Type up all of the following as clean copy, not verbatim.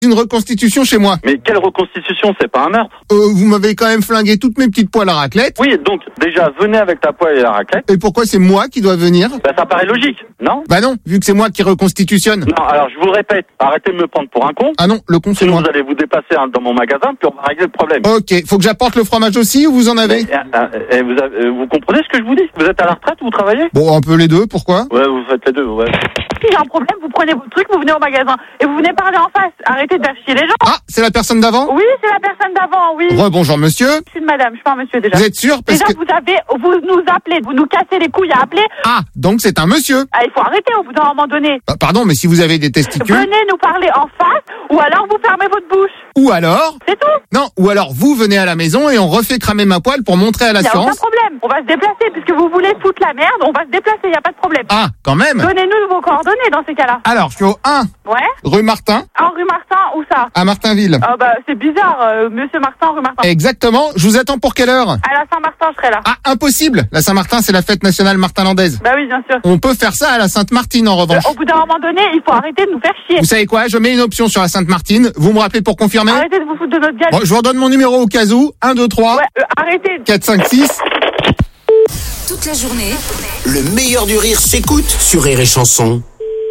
Une reconstitution chez moi. Mais quelle reconstitution? C'est pas un meurtre. Vous m'avez quand même flingué toutes mes petites poêles à raclette. Oui, donc déjà venez avec ta poêle et la raclette. Et pourquoi c'est moi qui dois venir? Bah ça paraît logique, non? Bah non, vu que c'est moi qui reconstitutionne. Non, alors je vous le répète, arrêtez de me prendre pour un con. Ah non, le con c'est Sinon moi. vous allez vous dépasser dans mon magasin, puis on va régler le problème. Ok, faut que j'apporte le fromage aussi ou vous en avez? Vous comprenez ce que je vous dis? Vous êtes à la retraite ou vous travaillez? Bon, un peu les deux, pourquoi? Ouais, vous faites les deux, ouais. Si j'ai un problème, vous prenez vos trucs, vous venez au magasin et vous venez parler en face. Arrêtez de faire chier les gens. Ah, c'est la personne d'avant? Oui, c'est la personne d'avant, oui. Rebonjour monsieur. Je suis une madame, je suis pas un monsieur déjà. Vous êtes sûr? Parce Déjà, que... vous nous appelez, vous nous cassez les couilles à appeler. Ah, donc c'est un monsieur. Ah, il faut arrêter au bout d'un moment donné. Pardon, mais si vous avez des testicules... Venez nous parler en face ou alors vous fermez votre bouche. Ou alors... C'est tout. Non, ou alors vous venez à la maison et on refait cramer ma poêle pour montrer à Il n'y a aucun l'assurance. problème. On va se déplacer puisque vous voulez foutre la merde. On va se déplacer, il n'y a pas de problème. Ah, quand même. Donnez-nous vos coordonnées dans ces cas-là. Alors, je suis au 1, Ouais. rue Martin, En rue Martin, où ça? à Martinville. Ah bah c'est bizarre, monsieur Martin, rue Martin. Exactement. Je vous attends pour quelle heure? À la Saint-Martin, je serai là. Ah, impossible. La Saint-Martin, c'est la fête nationale martinlandaise. Bah oui, bien sûr. On peut faire ça à la Sainte-Martine, en revanche. Au bout d'un moment donné, il faut arrêter de nous faire chier. Vous savez quoi? Je mets une option sur la Sainte-Martine. Vous me rappelez pour confirmer? Arrêtez de vous foutre de notre gueule. Bon, je vous redonne mon numéro au cas où. 1, 2, 3, Ouais, arrêtez. 4, 5, 6. Toute la journée, Le meilleur du rire s'écoute sur Rire et Chanson.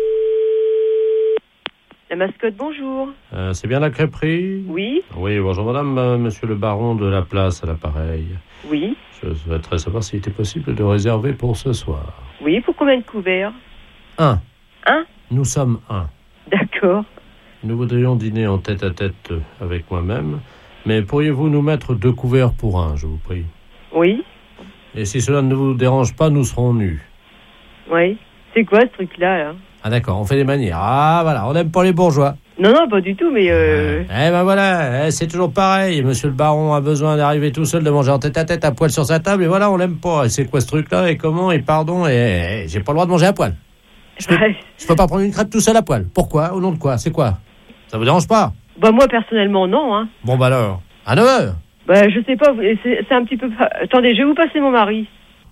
La mascotte, bonjour. C'est bien la crêperie? Oui, Oui, bonjour madame, monsieur le baron de la place à l'appareil. oui, Je souhaiterais savoir s'il était possible de réserver pour ce soir. oui. Pour combien de couverts? 1. Un? Nous sommes 1. D'accord. Nous voudrions dîner en tête-à-tête avec moi-même, mais pourriez-vous nous mettre 2 couverts pour 1, je vous prie? Oui, Et si cela ne vous dérange pas, nous serons nus. oui. C'est quoi ce truc-là, là? Ah d'accord, on fait des manières. Ah voilà, on n'aime pas les bourgeois. Non, non, pas du tout, mais Eh ben voilà, c'est toujours pareil. Monsieur le baron a besoin d'arriver tout seul, de manger en tête-à-tête à poil sur sa table, et voilà, on l'aime pas. Et c'est quoi ce truc-là, et comment, et pardon, et j'ai pas le droit de manger à poil. Je peux pas prendre une crêpe tout seul à poil. Pourquoi? Au nom de quoi? C'est quoi? Ça vous dérange pas? Bah moi, personnellement, non, hein. Bon bah alors, à 9h. Bah je sais pas, c'est un petit peu... Attendez, je vais vous passer mon mari.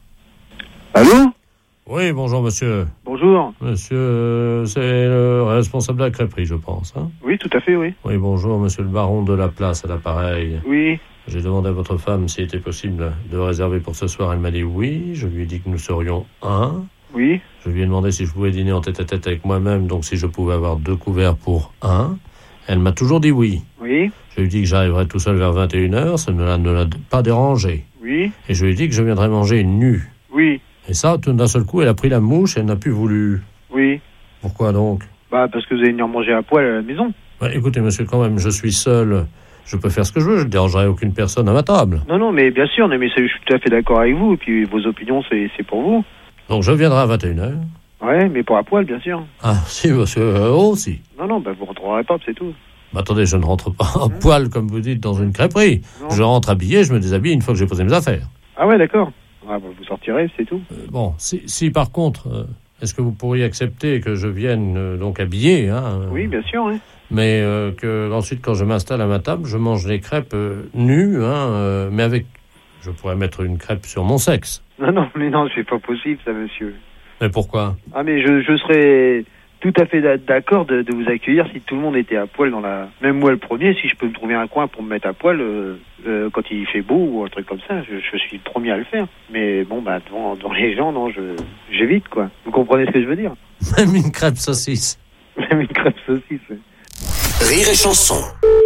Allô? Oui, bonjour monsieur. Bonjour. Monsieur, c'est le responsable de la crêperie, je pense. Hein? Oui, tout à fait, oui. Oui, bonjour, monsieur le baron de la place à l'appareil. Oui. J'ai demandé à votre femme s'il était possible de réserver pour ce soir. Elle m'a dit oui. Je lui ai dit que nous serions 1. Oui. Je lui ai demandé si je pouvais dîner en tête-à-tête avec moi-même, donc si je pouvais avoir 2 couverts pour 1. Elle m'a toujours dit oui. Oui. Je lui ai dit que j'arriverais tout seul vers 21h, ça ne l'a pas dérangé. Oui. Et je lui ai dit que je viendrais manger nu. Oui. Et ça, tout d'un seul coup, elle a pris la mouche, elle n'a plus voulu. Oui. Pourquoi donc? Bah, parce que vous allez venir manger à poil à la maison. Ouais, écoutez, monsieur, quand même, je suis seul. Je peux faire ce que je veux, je ne dérangerai aucune personne à ma table. Non, non, mais bien sûr, mais je suis tout à fait d'accord avec vous. Et puis, vos opinions, c'est pour vous. Donc je viendrai à 21h. Ouais, mais pour à poil, bien sûr. Ah, si, monsieur, aussi. Non, non, bah, vous rentrerez pas, c'est tout. Bah, attendez, je ne rentre pas à poil, comme vous dites, dans une crêperie. Non. Je rentre habillé, je me déshabille une fois que j'ai posé mes affaires. Ah ouais, d'accord. Ah, bah, vous sortirez, c'est tout. Bon, si par contre, est-ce que vous pourriez accepter que je vienne donc habillé, hein, Oui, bien sûr, oui. mais que ensuite, quand je m'installe à ma table, je mange les crêpes nues, hein, mais avec... Je pourrais mettre une crêpe sur mon sexe. Non, non, mais non, c'est pas possible, ça, monsieur. Mais pourquoi? Ah, mais je serais tout à fait d'accord de vous accueillir si tout le monde était à poil dans la... Même moi, le premier, si je peux me trouver un coin pour me mettre à poil quand il fait beau ou un truc comme ça, je suis le premier à le faire. Mais bon, bah, devant les gens, non, j'évite, quoi. Vous comprenez ce que je veux dire? Même une crêpe saucisse. Même une crêpe saucisse, ouais. Rire et Chanson.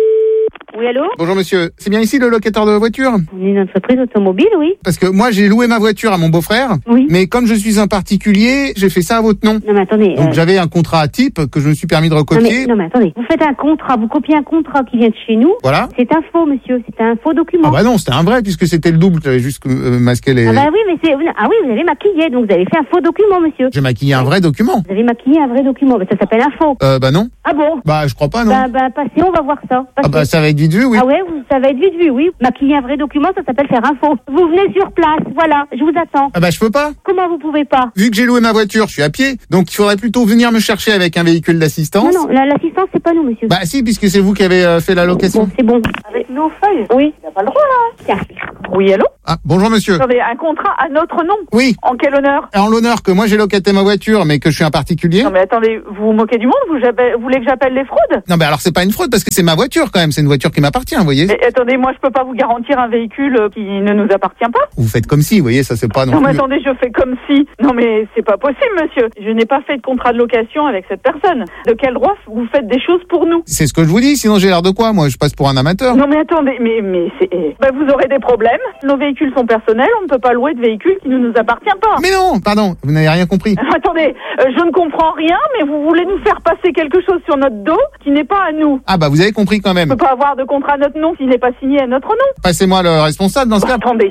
Oui, allô? Bonjour monsieur, c'est bien ici le locataire de voiture? On est une entreprise automobile, oui. Parce que moi j'ai loué ma voiture à mon beau-frère, Oui. mais comme je suis un particulier, j'ai fait ça à votre nom. Non, mais attendez. Donc j'avais un contrat type que je me suis permis de recopier. Non, mais attendez. Vous faites un contrat, vous copiez un contrat qui vient de chez nous. Voilà. C'est un faux, monsieur. C'est un faux document. Ah bah non, c'était un vrai puisque c'était le double, j'avais juste masqué les... Ah bah oui, mais c'est... Ah oui, vous avez maquillé, donc vous avez fait un faux document, monsieur. J'ai maquillé un vrai document. Vous avez maquillé un vrai document, mais ça s'appelle un faux. Bah non. Ah bon? Bah je crois pas, non. Bah, passez, on va voir ça. Ah bah ça va être vite vite vu, oui. Ah ouais, ça va être vite vu, oui. Maquiller un vrai document, ça s'appelle faire un faux. Vous venez sur place, voilà, je vous attends. Ah bah je peux pas. Comment vous pouvez pas? Vu que j'ai loué ma voiture, je suis à pied, donc il faudrait plutôt venir me chercher avec un véhicule d'assistance. Non, l'assistance, c'est pas nous, monsieur. Bah si, puisque c'est vous qui avez fait la location. Bon, c'est bon. Avec nos feuilles. Oui. Il n'a pas le droit, là. Tiens. Oui, allô? Ah, bonjour monsieur. Attendez, un contrat à notre nom. Oui, En quel honneur? en l'honneur que moi j'ai locaté ma voiture, mais que je suis un particulier. Non, mais attendez, vous vous moquez du monde? Vous voulez que j'appelle les fraudes? Non, mais alors c'est pas une fraude parce que c'est ma voiture quand même, c'est une voiture qui m'appartient, vous voyez. Mais attendez, moi je peux pas vous garantir un véhicule qui ne nous appartient pas. Vous faites comme si, vous voyez, ça c'est pas non Non mais plus. attendez, je fais comme si. Non mais c'est pas possible, monsieur. Je n'ai pas fait de contrat de location avec cette personne. De quel droit vous faites des choses pour nous? C'est ce que je vous dis, sinon j'ai l'air de quoi? Moi, je passe pour un amateur. Non mais attendez, mais c'est... vous aurez des problèmes. Nos véhicules sont personnels, on ne peut pas louer de véhicules qui ne nous appartiennent pas. Mais non, pardon, vous n'avez rien compris. Attendez, je ne comprends rien, mais vous voulez nous faire passer quelque chose sur notre dos qui n'est pas à nous. Ah bah vous avez compris quand On même. ne peut pas avoir de contrat à notre nom s'il n'est pas signé à notre nom. Passez-moi le responsable dans ce cas. Attendez.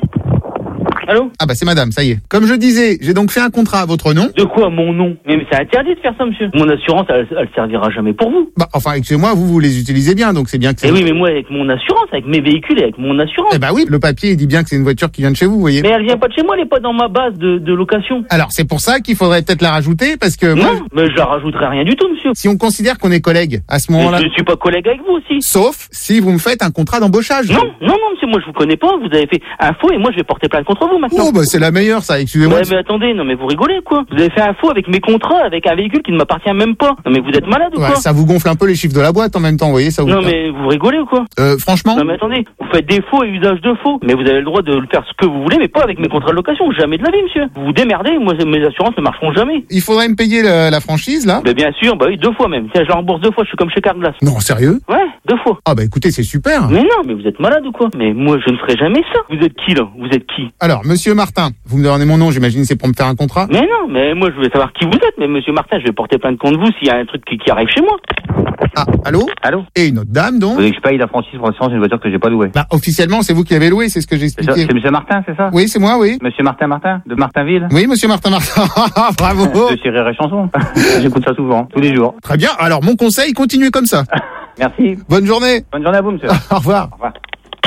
Allô? Ah bah c'est madame, ça y est. Comme je disais, j'ai donc fait un contrat à votre nom. De quoi, mon nom? Mais c'est interdit de faire ça, monsieur. Mon assurance, elle servira jamais pour vous. Bah enfin, excusez-moi, vous les utilisez bien, donc c'est bien que c'est... Eh oui, mais moi, avec mon assurance, avec mes véhicules et avec mon assurance. Eh bah oui, le papier il dit bien que c'est une voiture qui vient de chez vous, vous voyez. Mais elle vient pas de chez moi, elle est pas dans ma base de location. Alors c'est pour ça qu'il faudrait peut-être la rajouter, parce que moi, Non, mais je la rajouterai rien du tout, monsieur. si on considère qu'on est collègues à ce Mais moment-là, je suis pas collègue avec vous aussi. sauf si vous me faites un contrat d'embauchage. Non, monsieur, moi je vous connais pas, vous avez fait un faux et moi je vais porter plainte contre vous maintenant. Oh bah c'est la meilleure ça, excusez-moi. Ouais, mais attendez, non mais vous rigolez quoi? Vous avez fait un faux avec mes contrats, avec un véhicule qui ne m'appartient même pas. Non mais vous êtes malade ou Ouais, quoi? ça vous gonfle un peu les chiffres de la boîte en même temps, vous voyez, ça vous... Non mais vous rigolez ou quoi? Franchement, Non mais attendez, vous faites des faux et usage de faux, mais vous avez le droit de le faire ce que vous voulez, mais pas avec mes contrats de location, jamais de la vie, monsieur. Vous vous démerdez, moi mes assurances ne marcheront jamais. il faudrait me payer la franchise là. Ben bien sûr, bah oui, 2 fois même. Tiens, je la rembourse 2 fois, je suis comme chez Carglass. Non, sérieux? Ouais, 2 fois. Ah bah écoutez, c'est super. Mais non, mais vous êtes malade ou quoi? Mais moi je ne ferai jamais ça. Vous êtes qui là? Vous êtes qui? Alors, monsieur Martin, vous me donnez mon nom, j'imagine c'est pour me faire un contrat. Mais non, mais moi je voulais savoir qui vous êtes, mais monsieur Martin, je vais porter plainte contre vous s'il y a un truc qui arrive chez moi. Ah, allô? Allô? Et une autre dame donc? Vous voulez que je paye la franchise pour l'assurance d'une voiture que j'ai pas louée? Bah officiellement c'est vous qui l'avez loué, c'est ce que j'ai expliqué. C'est monsieur Martin, c'est ça? Oui, c'est moi, oui. Monsieur Martin de Martinville? Oui, monsieur Martin. Bravo. De chez Rire et Chanson. J'écoute ça souvent, tous les jours. Très bien. Alors mon conseil, continuez comme ça. Merci. Bonne journée. Bonne journée à vous, monsieur. Au revoir. Au revoir.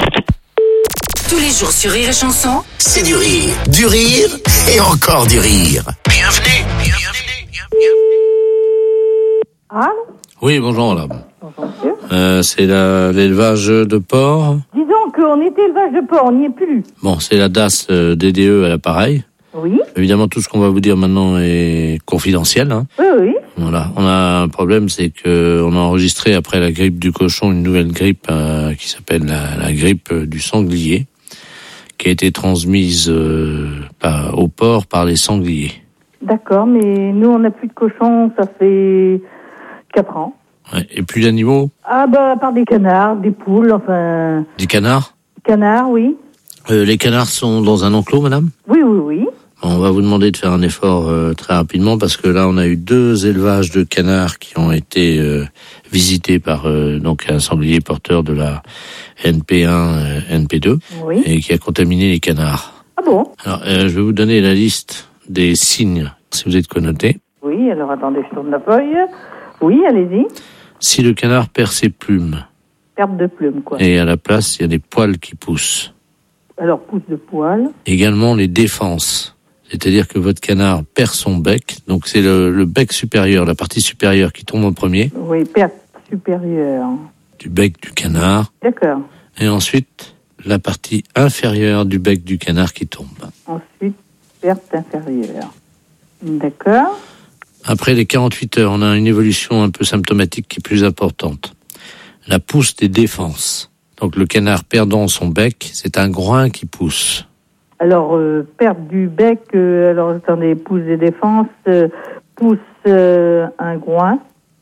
Tous les jours sur Rire et Chanson. C'est du rire et encore du rire. Bienvenue. Ah, Oui, bonjour madame. bonjour monsieur. C'est l'élevage de porc. Disons qu'on était élevage de porc, on n'y est plus. Bon, c'est la DAS DDE à l'appareil. Oui, Évidemment, tout ce qu'on va vous dire maintenant est confidentiel. Hein. oui. Voilà. On a un problème, c'est que on a enregistré après la grippe du cochon une nouvelle grippe qui s'appelle la grippe du sanglier, qui a été transmise au porc par les sangliers. D'accord, mais nous on n'a plus de cochons, ça fait 4 ans. Ouais. Et plus d'animaux? Ah bah à part des canards, des poules, enfin... Des canards? Canards, oui. Les canards sont dans un enclos, madame? Oui, oui, oui. On va vous demander de faire un effort très rapidement parce que là, on a eu 2 élevages de canards qui ont été visités par donc un sanglier porteur de la NP1, NP2 Oui. et qui a contaminé les canards. Ah bon? Alors, je vais vous donner la liste des signes, si vous êtes connoté. Oui, alors attendez, je tourne la feuille. Oui, allez-y. Si le canard perd ses plumes Perte de plume, quoi. et à la place, il y a des poils qui poussent. Alors, pousse de poil. Également les défenses. C'est-à-dire que votre canard perd son bec, donc c'est le bec supérieur, la partie supérieure qui tombe en premier, Oui, perte supérieure. du bec du canard, D'accord. et ensuite la partie inférieure du bec du canard qui tombe. Ensuite, perte inférieure. D'accord. Après les 48 heures, on a une évolution un peu symptomatique qui est plus importante. La pousse des défenses. Donc le canard perdant son bec, c'est un groin qui pousse. Alors, perte du bec, alors attendez, pousse des défenses, pousse un groin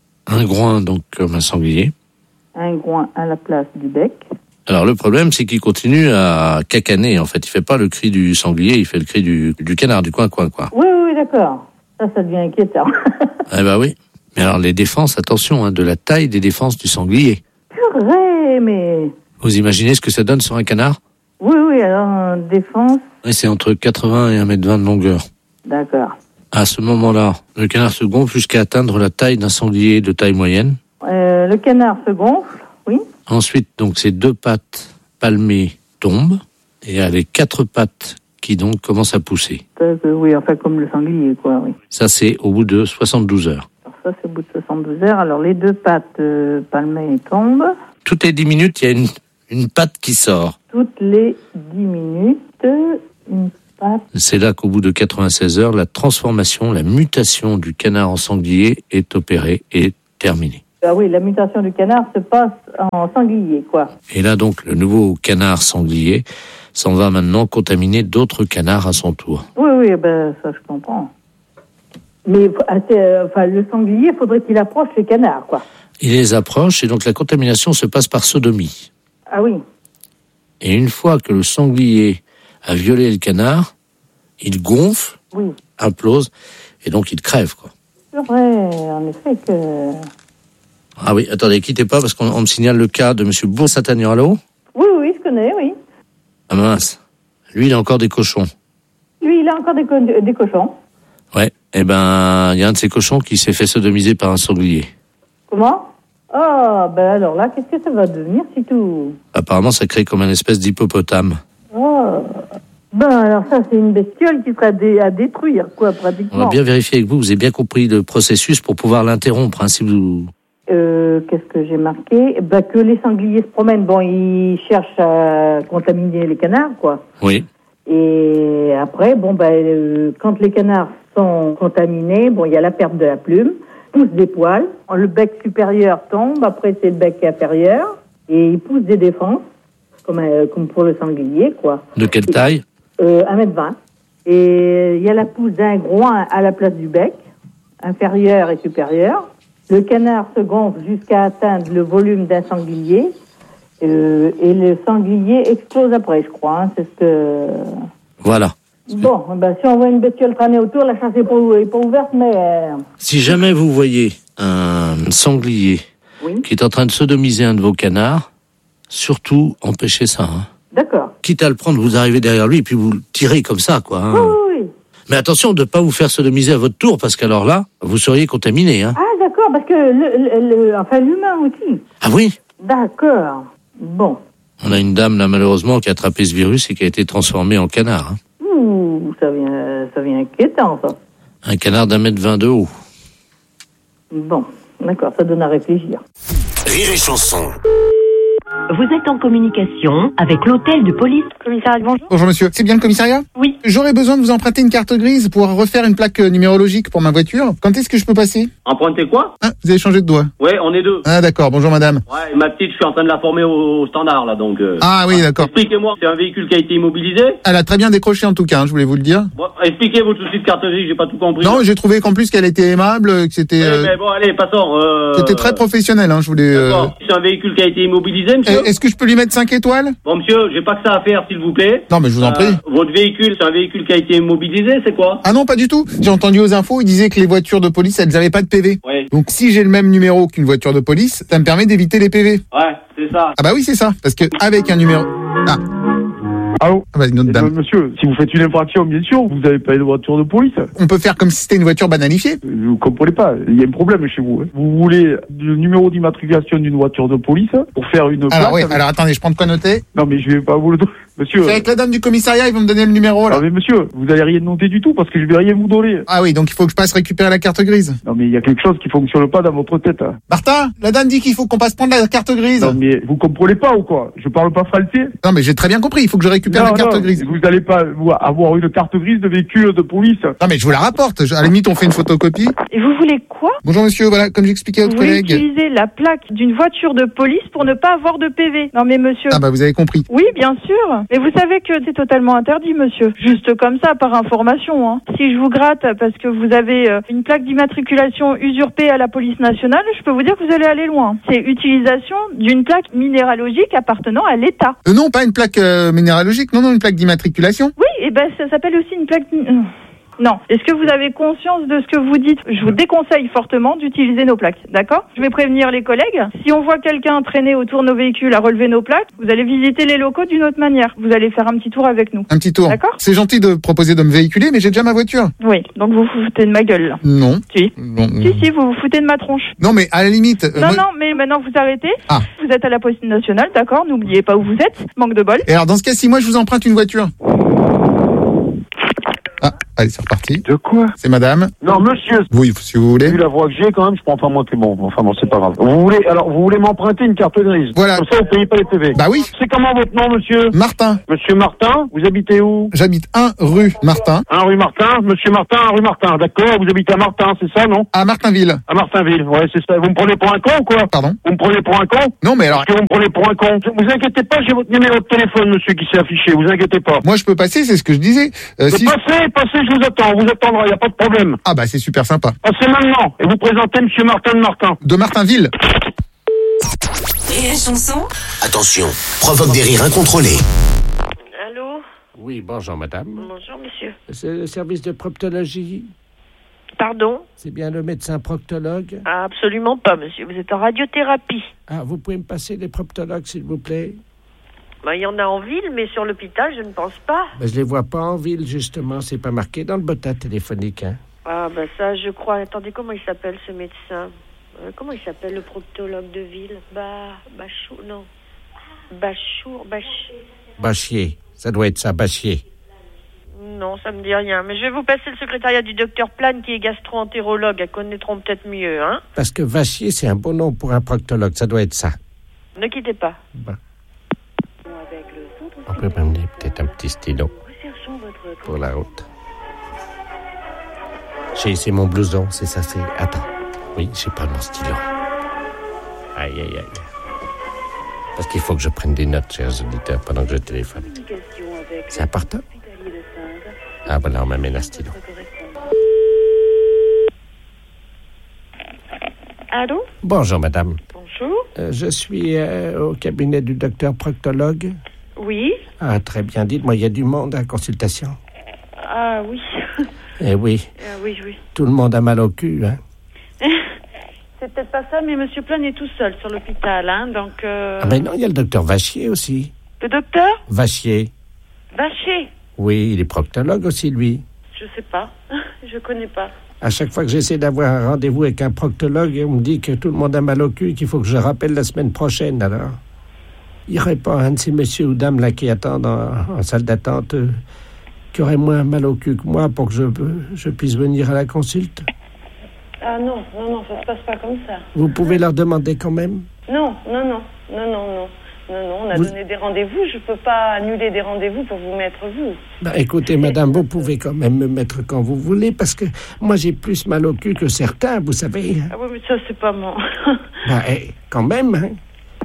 Donc comme un sanglier. à la place du bec. Alors le problème, c'est qu'il continue à cacaner. En fait, il fait pas le cri du sanglier, il fait le cri du canard, du coin. Oui, d'accord. Ça devient inquiétant. Eh ben oui. Mais alors les défenses, attention, de la taille des défenses du sanglier. Purée, mais... Vous imaginez ce que ça donne sur un canard? Oui, alors, défense, Oui, c'est entre 80 et 1,20 m de longueur. d'accord. À ce moment-là, le canard se gonfle jusqu'à atteindre la taille d'un sanglier de taille moyenne. Le canard se gonfle. oui. Ensuite, donc, ces 2 pattes palmées tombent et il y a les 4 pattes qui donc commencent à pousser. Oui, enfin comme le sanglier, quoi, oui. Ça, c'est au bout de 72 heures. Alors ça, c'est au bout de 72 heures. Alors les 2 pattes palmées tombent. Toutes les 10 minutes, il y a une patte qui sort. Toutes les 10 minutes, une patte. C'est là qu'au bout de 96 heures, la transformation, la mutation du canard en sanglier est opérée et terminée. Ah oui, la mutation du canard se passe en sanglier, quoi. Et là, donc, le nouveau canard sanglier s'en va maintenant contaminer d'autres canards à son tour. Oui, ben ça, je comprends. Mais le sanglier, faudrait qu'il approche les canards, quoi. Il les approche et donc la contamination se passe par sodomie. Ah oui. Et une fois que le sanglier a violé le canard, il gonfle, oui, implose, et donc il crève, quoi. C'est vrai, en effet que... Ah oui, attendez, quittez pas, parce qu'on me signale le cas de monsieur Bourg-Saint-Agnan. Oui, je connais, oui. Ah mince, lui il a encore des cochons. Lui, il a encore des cochons. Ouais, il y a un de ces cochons qui s'est fait sodomiser par un sanglier. Comment ? Ah, ben alors là, qu'est-ce que ça va devenir si tout... Apparemment, ça crée comme une espèce d'hippopotame. Oh, ben alors ça, c'est une bestiole qui serait à détruire, quoi, pratiquement. On va bien vérifier avec vous, vous avez bien compris le processus pour pouvoir l'interrompre, hein, si vous... Qu'est-ce que j'ai marqué ? Ben, que les sangliers se promènent, bon, ils cherchent à contaminer les canards, quoi. Oui. Et après, bon, ben, quand les canards sont contaminés, bon, il y a la perte de la plume, pousse des poils, le bec supérieur tombe, après c'est le bec inférieur, et il pousse des défenses, comme pour le sanglier, quoi. De quelle taille ? 1m20. Et il y a la pousse d'un groin à la place du bec, inférieur et supérieur. Le canard se gonfle jusqu'à atteindre le volume d'un sanglier, et le sanglier explose après, je crois. Hein, c'est ce que... Voilà. Bon, ben, si on voit une bestiole traîner autour, la chasse n'est pas ouverte, mais... Si jamais vous voyez un sanglier qui est en train de sodomiser un de vos canards, surtout empêchez ça. Hein. D'accord. Quitte à le prendre, vous arrivez derrière lui et puis vous le tirez comme ça, quoi. Hein. Oui. Mais attention de ne pas vous faire sodomiser à votre tour, parce qu'alors là, vous seriez contaminé. Hein. Ah, d'accord, parce que l'humain aussi. Ah oui ? D'accord. Bon. On a une dame, là, malheureusement, qui a attrapé ce virus et qui a été transformée en canard. Hein. Ouh, ça vient inquiétant, ça. Un canard d'1m20 de haut. Bon, d'accord, ça donne à réfléchir. Rire et chanson. Vous êtes en communication avec l'hôtel de police. Commissariat, bonjour. Bonjour monsieur, c'est bien le commissariat ? Oui. J'aurais besoin de vous emprunter une carte grise pour refaire une plaque numérologique pour ma voiture. Quand est-ce que je peux passer ? Emprunter quoi ? Ah, vous avez changé de doigt. Ouais, on est 2. Ah d'accord, bonjour madame. Ouais, ma petite, je suis en train de la former au standard, là, donc... Ah oui, d'accord. Expliquez-moi, c'est un véhicule qui a été immobilisé ? Elle a très bien décroché en tout cas, hein, je voulais vous le dire. Bon, expliquez votre souci de carte grise, j'ai pas tout compris. Non, j'ai trouvé qu'en plus qu'elle était aimable, que c'était... Mais bon, allez, passons. C'était très professionnel, hein, je voulais... D'accord, c'est un véhicule qui a été immobilisé, monsieur ? Est-ce que je peux lui mettre 5 étoiles ? Bon, monsieur, j'ai pas que ça à faire, s'il vous plaît. Non, mais je vous en prie. Votre véhicule, c'est un véhicule qui a été immobilisé, c'est quoi ? Ah non, pas du tout. J'ai entendu aux infos, ils disaient que les voitures de police, elles n'avaient pas de PV. Ouais. Donc si j'ai le même numéro qu'une voiture de police, ça me permet d'éviter les PV. Ouais, c'est ça. Ah bah oui, c'est ça. Parce que avec un numéro... Ah. Allô ? Ah bah, une autre dame. Monsieur, si vous faites une infraction, bien sûr, vous n'avez pas une voiture de police. On peut faire comme si c'était une voiture banalifiée. Vous comprenez pas, il y a un problème chez vous. Hein. Vous voulez le numéro d'immatriculation d'une voiture de police pour faire une plaque. Alors oui, alors attendez, je prends de quoi noter. Non mais je vais pas vous le donner. Monsieur... C'est avec la dame du commissariat, ils vont me donner le numéro là. Ah mais monsieur, vous allez rien noter du tout parce que je vais rien vous donner. Ah oui, donc il faut que je passe récupérer la carte grise. Non mais il y a quelque chose qui fonctionne pas dans votre tête. Hein. Martin, la dame dit qu'il faut qu'on passe prendre la carte grise. Non mais vous comprenez pas ou quoi ? Je parle pas français. Non mais j'ai très bien compris, il faut que je récupère la carte grise. Vous allez pas avoir une carte grise de véhicule de police. Non mais je vous la rapporte, à la limite on fait une photocopie. Et vous voulez quoi ? Bonjour monsieur, voilà, comme j'expliquais à votre Vous voulez collègue. utiliser la plaque d'une voiture de police pour ne pas avoir de PV. Non mais monsieur... Ah bah vous avez compris. Oui, bien sûr. Mais vous savez que c'est totalement interdit, monsieur. Juste comme ça, par information. Hein. Si je vous gratte parce que vous avez une plaque d'immatriculation usurpée à la police nationale, je peux vous dire que vous allez aller loin. C'est utilisation d'une plaque minéralogique appartenant à l'État. Non, pas une plaque minéralogique, non, une plaque d'immatriculation. Oui, et ben ça s'appelle aussi une plaque... Non. Est-ce que vous avez conscience de ce que vous dites? Je vous déconseille fortement d'utiliser nos plaques, d'accord? Je vais prévenir les collègues. Si on voit quelqu'un traîner autour de nos véhicules à relever nos plaques, vous allez visiter les locaux d'une autre manière. Vous allez faire un petit tour avec nous. Un petit tour. D'accord? C'est gentil de proposer de me véhiculer, mais j'ai déjà ma voiture. Oui, donc vous vous foutez de ma gueule, là. Non. Si. Non, Si, vous vous foutez de ma tronche. Non, mais à la limite... Non, mais maintenant vous arrêtez. Ah. Vous êtes à la Police nationale, d'accord? N'oubliez pas où vous êtes. Manque de bol. Et alors, dans ce cas, si moi je vous emprunte une voiture... Ah, allez, c'est reparti. De quoi? C'est madame. Non, monsieur. Oui, si vous voulez. Vu la voix que j'ai, quand même, je prends pas moi que bon. Enfin bon, c'est pas grave. Vous voulez m'emprunter une carte grise. Voilà. Comme ça, vous payez pas les PV. Bah oui. C'est comment votre nom, monsieur? Martin. Monsieur Martin, vous habitez où? J'habite 1 rue Martin. 1 rue Martin, monsieur Martin, 1 rue Martin. D'accord, vous habitez à Martin, c'est ça, non? À Martinville. À Martinville, ouais, c'est ça. Vous me prenez pour un con ou quoi? Pardon? Vous me prenez pour un con? Non, mais alors... Est-ce que vous me prenez pour un con? Vous inquiétez pas, j'ai votre numéro de téléphone, monsieur, qui s'est affiché. Vous inquiétez pas. Moi, je peux passer, c'est ce que je disais. Si... Passez, je vous attends. On vous attendra, y a pas de problème. Ah bah, c'est super sympa. Passez maintenant. Et vous présentez monsieur Martin de Martin. De Martinville. Rire et chanson. Attention, provoque des rires incontrôlés. Allô? Oui, bonjour madame. Bonjour, monsieur. C'est le service de proctologie. Pardon? C'est bien le médecin proctologue? Ah, absolument pas, monsieur. Vous êtes en radiothérapie. Ah, vous pouvez me passer les proctologues, s'il vous plaît? Bah, il y en a en ville, mais sur l'hôpital, je ne pense pas. Ben, je les vois pas en ville, justement. C'est pas marqué dans le botin téléphonique, hein. Ah, bah ça, je crois. Attendez, comment il s'appelle, ce médecin? Comment il s'appelle, le proctologue de ville? Bachour, non. Bachier. Ça doit être ça, Bachier. Non, ça me dit rien. Mais je vais vous passer le secrétariat du docteur Plane, qui est gastro-entérologue. Elles connaîtront peut-être mieux, hein. Parce que Vachier, c'est un beau nom pour un proctologue. Ça doit être ça. Ne quittez pas. Ben. On peut m'amener peut-être un petit stylo pour la route. C'est mon blouson, c'est ça, c'est... Attends. Oui, j'ai pas mon stylo. Aïe, aïe, aïe. Parce qu'il faut que je prenne des notes, chers auditeurs, pendant que je téléphone. C'est important? Ah, voilà, on m'amène un stylo. Allô? Bonjour, madame. Bonjour. Je suis au cabinet du docteur proctologue. Oui. Ah, très bien. Dites-moi, il y a du monde à la consultation? Ah, oui. Eh oui. Oui. Tout le monde a mal au cul, hein? C'est peut-être pas ça, mais monsieur Plane est tout seul sur l'hôpital, hein, donc... Ah ben non, il y a le docteur Vachier aussi. Le docteur? Vachier. Vachier? Oui, il est proctologue aussi, lui. Je sais pas. Je connais pas. À chaque fois que j'essaie d'avoir un rendez-vous avec un proctologue, on me dit que tout le monde a mal au cul et qu'il faut que je rappelle la semaine prochaine, alors. Il n'y aurait pas un de ces messieurs ou dames là qui attendent en salle d'attente qui aurait moins mal au cul que moi pour que je puisse venir à la consulte? Ah non, ça se passe pas comme ça. Vous pouvez leur demander quand même? Non, on a donné des rendez-vous, je peux pas annuler des rendez-vous pour vous mettre vous. Ben, écoutez, madame, vous pouvez quand même me mettre quand vous voulez, parce que moi j'ai plus mal au cul que certains, vous savez. Ah oui, mais ça c'est pas moi. Ben, quand même, hein.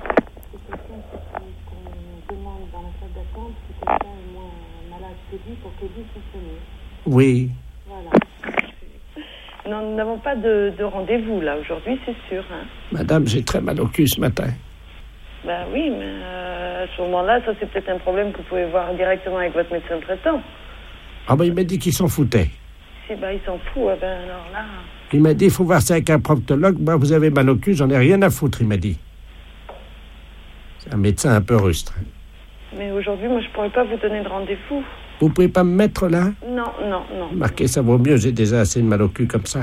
Oui. Voilà. Non, nous n'avons pas de rendez-vous là aujourd'hui, c'est sûr. Hein. Madame, j'ai très mal au cul ce matin. Ben oui, mais à ce moment-là, ça c'est peut-être un problème que vous pouvez voir directement avec votre médecin traitant. Ah ben il m'a dit qu'il s'en foutait. Si il s'en fout, ben alors là... Il m'a dit, il faut voir ça avec un proctologue. Ben, vous avez mal au cul, j'en ai rien à foutre, il m'a dit. C'est un médecin un peu rustre. Mais aujourd'hui, moi je pourrais pas vous donner de rendez-vous. Vous pouvez pas me mettre là? Non. Marquez, ça vaut mieux, j'ai déjà assez de mal au cul comme ça.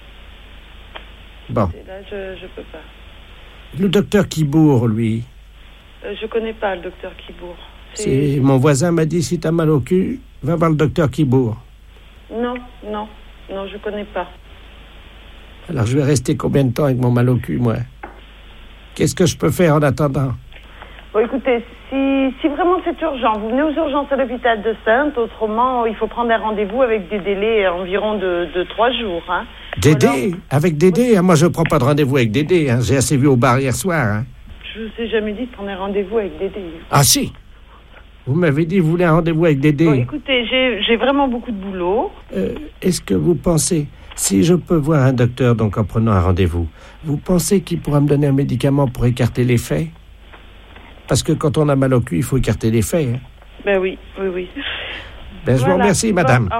Bon. Là, je peux pas. Le docteur Kibourg, lui. Je connais pas le docteur Kibourg. C'est mon voisin m'a dit, si t'as mal au cul, va voir le docteur Kibourg. Non, je connais pas. Alors je vais rester combien de temps avec mon mal au cul, moi? Qu'est-ce que je peux faire en attendant? Bon, écoutez, si vraiment c'est urgent, vous venez aux urgences à l'hôpital de Saintes. Autrement, il faut prendre un rendez-vous avec des délais environ de 3 jours. Hein. Dédé? Alors... Avec Dédé? Moi, je ne prends pas de rendez-vous avec Dédé. Hein. J'ai assez vu au bar hier soir. Hein. Je vous ai jamais dit de prendre un rendez-vous avec Dédé. Ah si! Vous m'avez dit que vous voulez un rendez-vous avec Dédé. Bon, écoutez, j'ai vraiment beaucoup de boulot. Est-ce que vous pensez, si je peux voir un docteur donc en prenant un rendez-vous, vous pensez qu'il pourra me donner un médicament pour écarter les faits? Parce que quand on a mal au cul, il faut écarter les faits. Hein. Ben oui. Ben, je vous remercie, madame. Au revoir.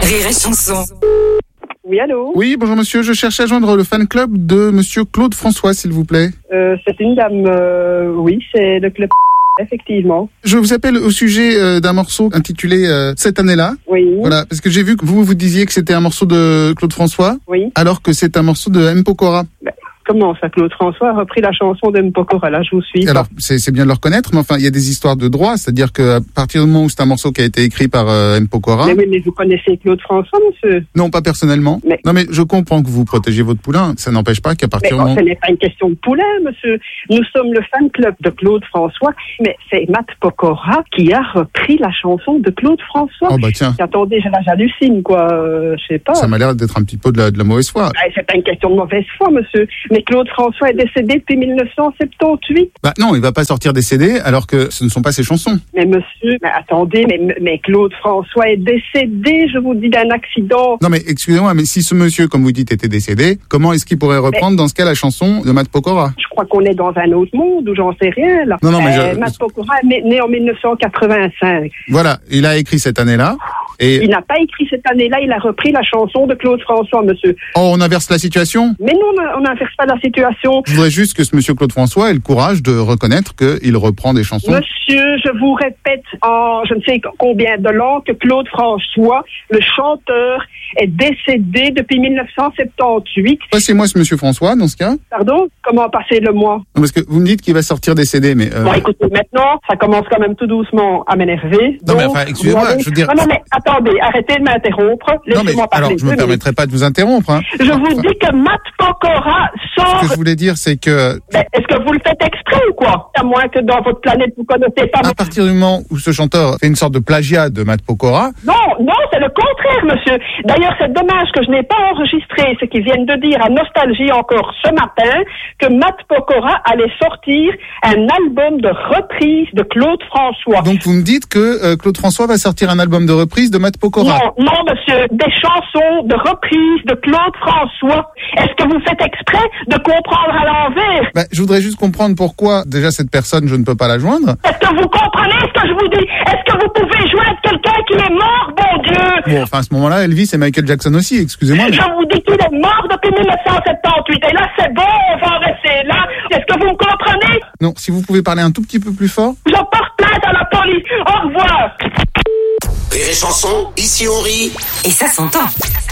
Rire et chanson. Oui, allô? Oui, bonjour monsieur, je cherche à joindre le fan club de monsieur Claude François, s'il vous plaît. C'est une dame, oui, c'est le club, effectivement. Je vous appelle au sujet d'un morceau intitulé Cette année-là. Oui. Voilà, parce que j'ai vu que vous disiez que c'était un morceau de Claude François. Oui. Alors que c'est un morceau de M. Pokora. Comment ça, Claude François a repris la chanson de M. Pokora, là, je vous suis. Alors, c'est bien de le reconnaître, mais enfin, il y a des histoires de droit, c'est-à-dire qu'à partir du moment où c'est un morceau qui a été écrit par M. Pokora... Mais oui, mais vous connaissez Claude François, monsieur? Non, pas personnellement. Non, mais je comprends que vous protégez votre poulain. Ça n'empêche pas qu'à partir du moment... ce n'est pas une question de poulain, monsieur. Nous sommes le fan club de Claude François, mais c'est Matt Pokora qui a repris la chanson de Claude François. Oh, bah tiens. Attendez, j'hallucine, quoi. Je sais pas. Ça m'a l'air d'être un petit peu de la mauvaise foi. C'est pas une question de mauvaise foi, monsieur. Mais Claude François est décédé depuis 1978. Bah non, il va pas sortir des CD alors que ce ne sont pas ses chansons. Mais monsieur, attendez, mais Claude François est décédé, je vous dis, d'un accident. Non mais excusez-moi, mais si ce monsieur, comme vous dites, était décédé, comment est-ce qu'il pourrait reprendre dans ce cas la chanson de Matt Pokora? Je crois qu'on est dans un autre monde où j'en sais rien, là. Non, mais Matt Pokora est né en 1985. Voilà, il a écrit cette année-là. Et... Il n'a pas écrit cette année-là, il a repris la chanson de Claude François, monsieur. Oh, on inverse la situation? Mais non, on n'inverse pas la situation. Je voudrais juste que ce monsieur Claude François ait le courage de reconnaître qu'il reprend des chansons. Monsieur, je vous répète en je ne sais combien de langues que Claude François, le chanteur, est décédé depuis 1978. Passez-moi ce monsieur François, dans ce cas. Pardon? Comment passer le mois? Non, parce que vous me dites qu'il va sortir des CD, mais... Bon, écoutez, maintenant, ça commence quand même tout doucement à m'énerver. Non, mais enfin, excusez-moi, je veux dire... Non, mais attendez, arrêtez de m'interrompre. Laissez-moi parler. Alors, je me permettrai pas de vous interrompre. Hein. Je vous dis que Matt Pokora sort... Ce que je voulais dire, c'est que... Est-ce que vous le faites exprès ou quoi? À moins que dans votre planète, vous connaissez pas... À partir du moment où ce chanteur fait une sorte de plagiat de Matt Pokora... Non, c'est le contraire, monsieur. D'ailleurs, c'est dommage que je n'ai pas enregistré ce qu'ils viennent de dire à Nostalgie encore ce matin, que Matt Pokora allait sortir un album de reprise de Claude François. Donc vous me dites que Claude François va sortir un album de reprise de Matt Pokora? Non, monsieur, des chansons de reprise de Claude François. Est-ce que vous faites exprès de comprendre à l'envers? Je voudrais juste comprendre pourquoi, déjà, cette personne, je ne peux pas la joindre. Est-ce que vous comprenez ce que je vous dis? Est-ce que vous pouvez joindre quelqu'un qui est mort, bon Dieu? Bon, enfin, à ce moment-là, Elvis et Michael Jackson aussi, excusez-moi. Mais... Je vous dis qu'il est mort depuis 1978. Et là, c'est bon, on va en rester là. Est-ce que vous me comprenez? Non, si vous pouvez parler un tout petit peu plus fort. Je porte plainte à la police. Au revoir. Rire et chanson, ici on rit. Et ça s'entend.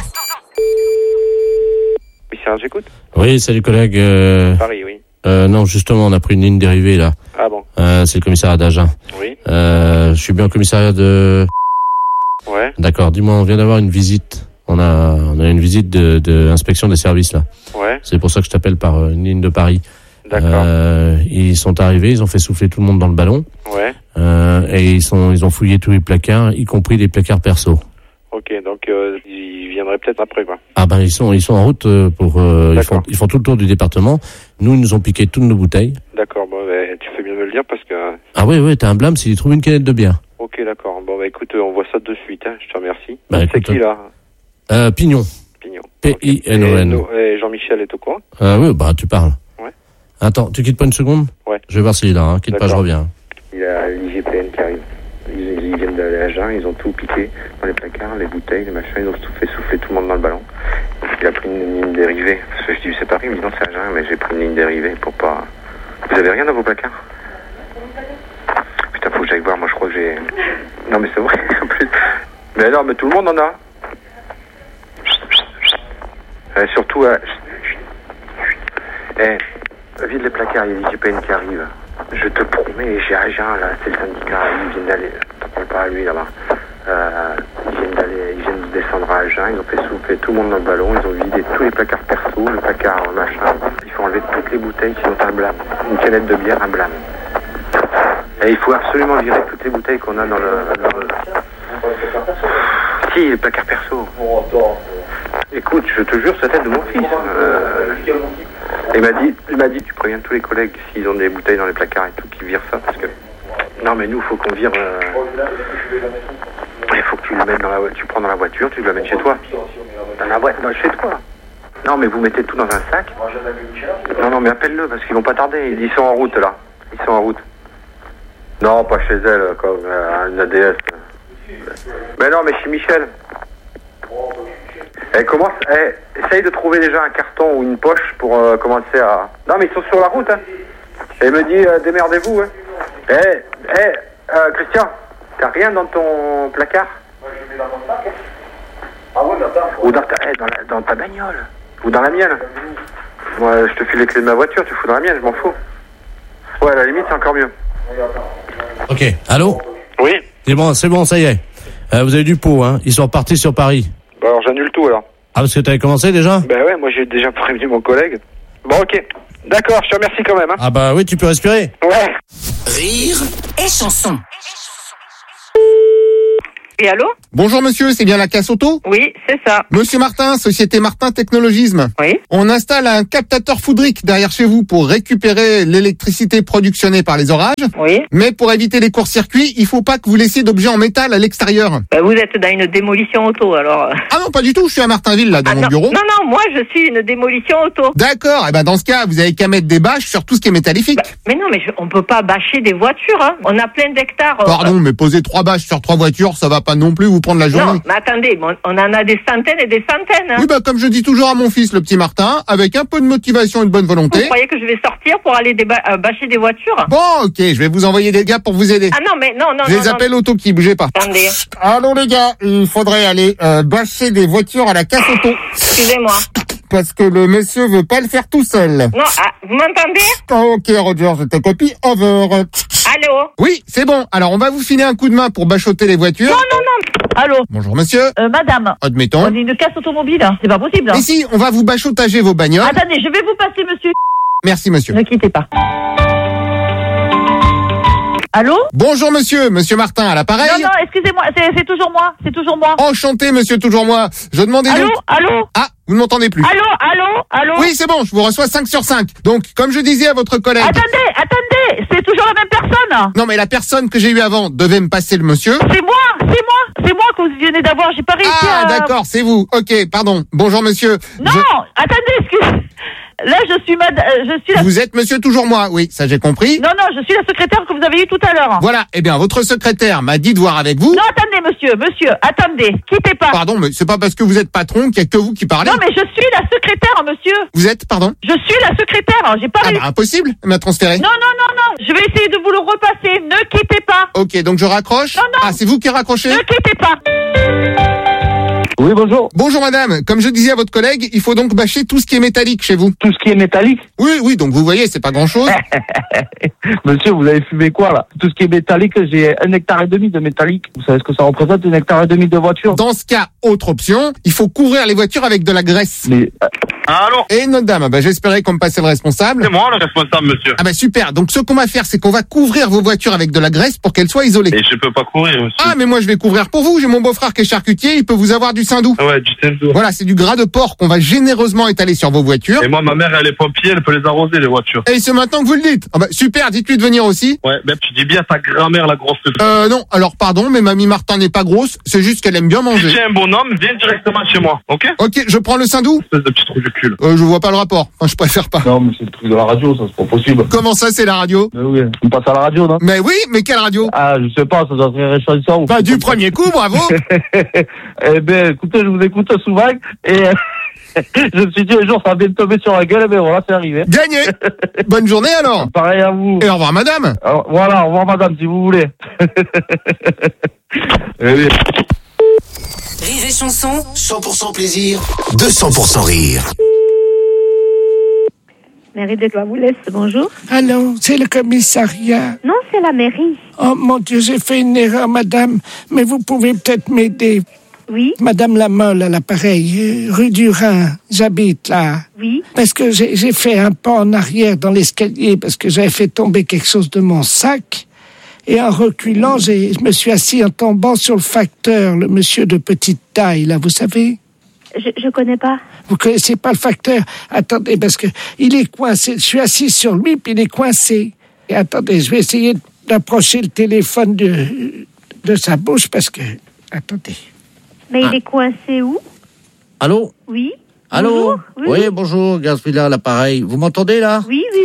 Oui, Serge, j'écoute. Oui, salut collègue. Paris, oui. Non, justement, on a pris une ligne dérivée là. Ah bon? C'est le commissariat d'Agen. Oui. Je suis bien au commissariat de... Ouais. D'accord, dis-moi, on vient d'avoir une visite. On a une visite de inspection des services là. Ouais. C'est pour ça que je t'appelle par une ligne de Paris. D'accord. Ils sont arrivés, ils ont fait souffler tout le monde dans le ballon. Ouais. Et ils ont fouillé tous les placards, y compris les placards perso. Ok, donc ils viendraient peut-être après, quoi. Ah ben ils sont en route pour ils font tout le tour du département. Nous, ils nous ont piqué toutes nos bouteilles. D'accord, bon, tu fais bien de me le dire parce que... Ah oui, t'as un blâme s'ils trouvent une canette de bière. Ok, d'accord. Bon, écoute, on voit ça de suite, hein. Je te remercie. C'est qui, là? Pignon. Pignon. P-I-N-O-N. Et Jean-Michel est au courant? Oui, tu parles. Ouais. Attends, tu quittes pas une seconde? Ouais. Je vais voir s'il est là, quitte pas, je reviens. Il y a l'IGPN qui arrive. Ils viennent d'aller à Agen, ils ont tout piqué dans les placards, les bouteilles, les machins, ils ont tout fait souffler tout le monde dans le ballon. Il a pris une ligne dérivée. Parce que je dis, c'est Paris, il me dit non, c'est Agen, mais j'ai pris une ligne dérivée pour pas... Vous avez rien dans vos placards? Putain, faut que j'aille voir, moi je crois que j'ai... Non mais c'est vrai, en plus... Mais non, mais tout le monde en a. Surtout... vide les placards, il y a l'IGPN qui arrive. Je te promets, j'ai Agen, là, c'est le syndicat, ils viennent d'aller... T'en parles pas à lui, là-bas. Ils viennent de descendre à Agen, ils ont fait souffler tout le monde dans le ballon, ils ont vidé tous les placards perso, le placard machin. Il faut enlever toutes les bouteilles qui ont un blâme. Une canette de bière, un blâme. Et il faut absolument virer toutes les bouteilles qu'on a dans le... Si, les placards perso. Écoute, je te jure, c'est la tête de mon fils. Il m'a dit, tu préviens tous les collègues s'ils ont des bouteilles dans les placards et tout, qu'ils virent ça, parce que... Non, mais nous, il faut qu'on vire... Il faut que tu le mettes dans la voiture, tu prends dans la voiture, tu le mets chez toi. Dans la voiture, chez toi. Non, mais vous mettez tout dans un sac. Non, mais appelle-le, parce qu'ils vont pas tarder. Ils sont en route, là. Ils sont en route. Non, pas chez elle, comme une ADS. Mais non, mais chez Michel. Commence, essaye de trouver déjà un carton ou une poche pour commencer à... Non, mais ils sont sur la route, hein. Et il me dit, démerdez-vous, hein. Christian, t'as rien dans ton placard? Moi, je mets dans mon sac. Ah ouais, ou dans ta bagnole. Ou dans la mienne. Moi, je te file les clés de ma voiture, tu fous dans la mienne, je m'en fous. Ouais, à la limite, c'est encore mieux. Ok, allô? Oui. C'est bon, ça y est. Vous avez du pot, hein. Ils sont repartis sur Paris. Bah alors, j'annule tout, alors. Ah, parce que t'avais commencé déjà? Bah ouais, moi, j'ai déjà prévenu mon collègue. Bon, ok. D'accord, je te remercie quand même, hein. Ah bah oui, tu peux respirer. Ouais. Rire et chanson. Et allô? Bonjour monsieur, c'est bien la casse auto? Oui, c'est ça. Monsieur Martin, Société Martin Technologisme. Oui. On installe un captateur foudrique derrière chez vous pour récupérer l'électricité productionnée par les orages. Oui. Mais pour éviter les courts-circuits, il faut pas que vous laissiez d'objets en métal à l'extérieur. Vous êtes dans une démolition auto, alors. Ah non, pas du tout, je suis à Martinville, là, dans mon bureau. Non, moi je suis une démolition auto. D'accord, et ben dans ce cas, vous avez qu'à mettre des bâches sur tout ce qui est métallifique. Mais non, mais on peut pas bâcher des voitures, hein. On a plein d'hectares. Pardon, mais poser 3 bâches sur 3 voitures, ça va pas non plus vous prendre la journée. Non, mais attendez, on en a des centaines et des centaines. Hein. Oui, comme je dis toujours à mon fils, le petit Martin, avec un peu de motivation et de bonne volonté. Vous croyez que je vais sortir pour aller bâcher des voitures? Bon, ok, je vais vous envoyer des gars pour vous aider. Ah non, mais non. Je les appelle auto qui bougez pas. Attendez. Allô les gars, il faudrait aller bâcher des voitures à la casse auto. Excusez-moi. Parce que le monsieur veut pas le faire tout seul. Non, vous m'entendez? Ok Roger, je te copie, over. Allô? Oui, c'est bon. Alors on va vous filer un coup de main pour bachoter les voitures. Non. Allô? Bonjour monsieur. Madame. Admettons. On est une casse automobile, hein. C'est pas possible. Hein. Mais si, on va vous bachotager vos bagnoles. Attendez, je vais vous passer monsieur. Merci monsieur. Ne quittez pas. Allô? Bonjour monsieur Martin à l'appareil. Non, excusez-moi, c'est toujours moi. Enchanté monsieur, toujours moi. Je demandais Allô? donc... Allô? Ah, vous ne m'entendez plus. Allô? Oui, c'est bon, je vous reçois 5 sur 5. Donc, comme je disais à votre collègue... Attendez, c'est toujours la même personne. Non, mais la personne que j'ai eue avant devait me passer le monsieur. C'est moi que vous venez d'avoir, j'ai pas réussi à... Ah, d'accord, c'est vous. Ok, pardon. Bonjour monsieur. Non, attendez, excusez... Là, je suis la... Vous êtes monsieur toujours moi, oui, ça j'ai compris. Non, je suis la secrétaire que vous avez eue tout à l'heure. Voilà, eh bien, votre secrétaire m'a dit de voir avec vous. Non, attendez, monsieur, attendez, quittez pas. Pardon, mais c'est pas parce que vous êtes patron qu'il y a que vous qui parlez. Non, mais je suis la secrétaire, monsieur. Vous êtes, pardon? Je suis la secrétaire, j'ai pas réussi. Ah bah, impossible, elle m'a transféré. Non, je vais essayer de vous le repasser, ne quittez pas. Ok, donc je raccroche. Non. Ah, c'est vous qui raccrochez? Ne quittez pas. Oui, bonjour. Bonjour madame, comme je disais à votre collègue, il faut donc bâcher tout ce qui est métallique chez vous. Tout ce qui est métallique? Oui, donc vous voyez, c'est pas grand-chose. Monsieur, vous avez fumé quoi, là? Tout ce qui est métallique, j'ai 1,5 hectare de métallique. Vous savez ce que ça représente, 1,5 hectare de voiture? Dans ce cas, autre option, il faut couvrir les voitures avec de la graisse. Mais... Allô? Et notre dame, j'espérais qu'on me passait le responsable. C'est moi le responsable, monsieur. Ah super, donc ce qu'on va faire, c'est qu'on va couvrir vos voitures avec de la graisse pour qu'elles soient isolées. Et je peux pas courir, monsieur. Ah, mais moi je vais couvrir pour vous, j'ai mon beau-frère qui est charcutier, il peut vous avoir du saindoux. Ouais, du saindoux. Voilà, c'est du gras de porc qu'on va généreusement étaler sur vos voitures. Et moi, ma mère, elle est pompier, elle peut les arroser, les voitures. Et c'est maintenant que vous le dites. Ah super, dites-lui de venir aussi. Ouais, ben tu dis bien ta grand-mère, la grosse. Non, alors pardon, mais mamie Martin n'est pas grosse, c'est juste qu'elle aime bien manger. Si tu es un bonhomme, viens directement chez moi, ok? Ok, je prends le saindoux. Espèce de petit trou du cul. Je vois pas le rapport, enfin je préfère pas. Non, mais c'est le truc de la radio, ça, c'est pas possible. Comment ça, c'est la radio? Mais oui, on passe à la radio, non? Mais oui, mais quelle radio? Ah, je sais pas, ça doit être réchauffant. Bah, du premier coup, bravo. Eh ben, écoutez, je vous écoute souvent, et je me suis dit un jour, ça va bien me tomber sur la gueule, mais voilà, c'est arrivé. Gagné. Bonne journée, alors. Pareil à vous. Et au revoir, madame. Alors, voilà, au revoir, madame, si vous voulez. Rire et chanson. 100% plaisir, 200% rire. Mairie de Cloiboulès, bonjour. Allô, c'est le commissariat. Non, c'est la mairie. Oh mon Dieu, j'ai fait une erreur, madame, mais vous pouvez peut-être m'aider. Oui. Madame Lamolle à l'appareil, rue du Rhin, j'habite là. Oui. Parce que j'ai fait un pas en arrière dans l'escalier parce que j'avais fait tomber quelque chose de mon sac. Et en reculant, je me suis assis en tombant sur le facteur, le monsieur de petite taille, là, vous savez? Je connais pas. Vous connaissez pas le facteur? Attendez, parce que il est coincé. Je suis assis sur lui, puis il est coincé. Et attendez, je vais essayer d'approcher le téléphone de sa bouche, parce que... Attendez. Mais il est coincé où? Allô? Oui. Allô? Bonjour. Oui, bonjour, Gaspilla à l'appareil. Vous m'entendez, là? Oui.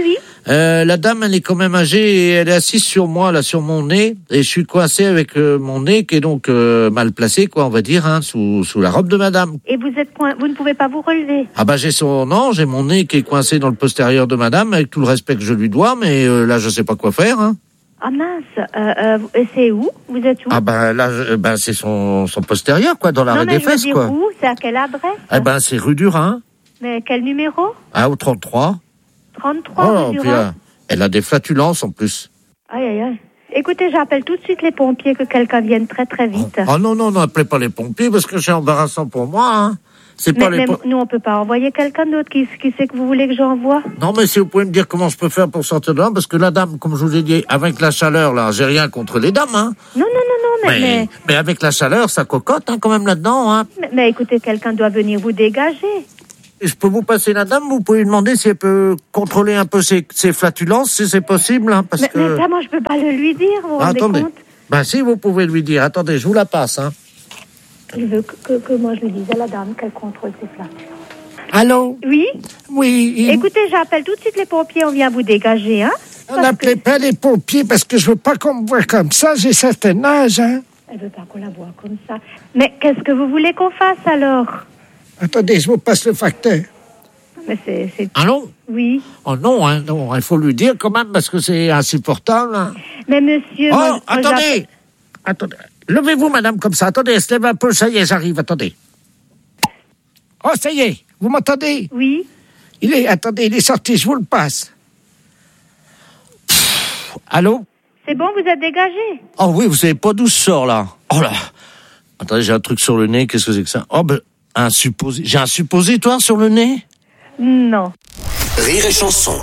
La dame, elle est quand même âgée et elle est assise sur moi, là, sur mon nez. Et je suis coincé avec mon nez qui est donc mal placé, quoi, on va dire, hein, sous la robe de madame. Et vous ne pouvez pas vous relever. Ah bah j'ai mon nez qui est coincé dans le postérieur de madame, avec tout le respect que je lui dois, mais là, je sais pas quoi faire, hein. Ah mince, c'est où? Vous êtes où? Ah bah là, c'est son postérieur, quoi, dans l'arrêt des fesses, quoi. Où? C'est à quelle adresse? Eh ben, c'est rue du Rhin. Mais quel numéro? Ah, au 33. 33 rue du Rhin. Elle a des flatulences, en plus. Aïe, aïe, aïe. Écoutez, j'appelle tout de suite les pompiers, que quelqu'un vienne très, très vite. Oh non, appelez pas les pompiers, parce que c'est embarrassant pour moi, hein. Nous, on peut pas envoyer quelqu'un d'autre. Qui c'est que vous voulez que j'envoie? Non, mais si vous pouvez me dire comment je peux faire pour sortir de là, parce que la dame, comme je vous l'ai dit, avec la chaleur, là, j'ai rien contre les dames, hein. Non, mais avec la chaleur, ça cocotte, hein, quand même, là-dedans, hein. Mais écoutez, quelqu'un doit venir vous dégager. Et je peux vous passer la dame, vous pouvez lui demander si elle peut contrôler un peu ses flatulences, si c'est possible, hein, parce que... Mais ça, moi, je peux pas le lui dire, vous vous rendez attendez. compte? Ben, si, vous pouvez lui dire. Attendez, je vous la passe, hein. Il veut que moi, je lui dise à la dame qu'elle contrôle ses flatulences. Allô? Oui? Oui. Écoutez, j'appelle tout de suite les pompiers, on vient vous dégager, hein? N'appelez pas les pompiers parce que je veux pas qu'on me voie comme ça, j'ai certain âge, hein. Elle veut pas qu'on la voie comme ça. Mais qu'est-ce que vous voulez qu'on fasse, alors? Attendez, je vous passe le facteur. Mais c'est... Allô? Oui. Oh non, hein, non, il faut lui dire quand même parce que c'est insupportable, hein. Mais monsieur... Oh, attendez! Levez-vous, madame, comme ça. Attendez, elle se lève un peu, ça y est, j'arrive, attendez. Oh, ça y est, vous m'entendez? Oui. Il est sorti, je vous le passe. Allô? C'est bon, vous êtes dégagé? Oh oui, vous savez pas d'où je sors, là. Oh là! Attendez, j'ai un truc sur le nez, qu'est-ce que c'est que ça? Oh, j'ai un suppositoire sur le nez? Non. Rire et chanson.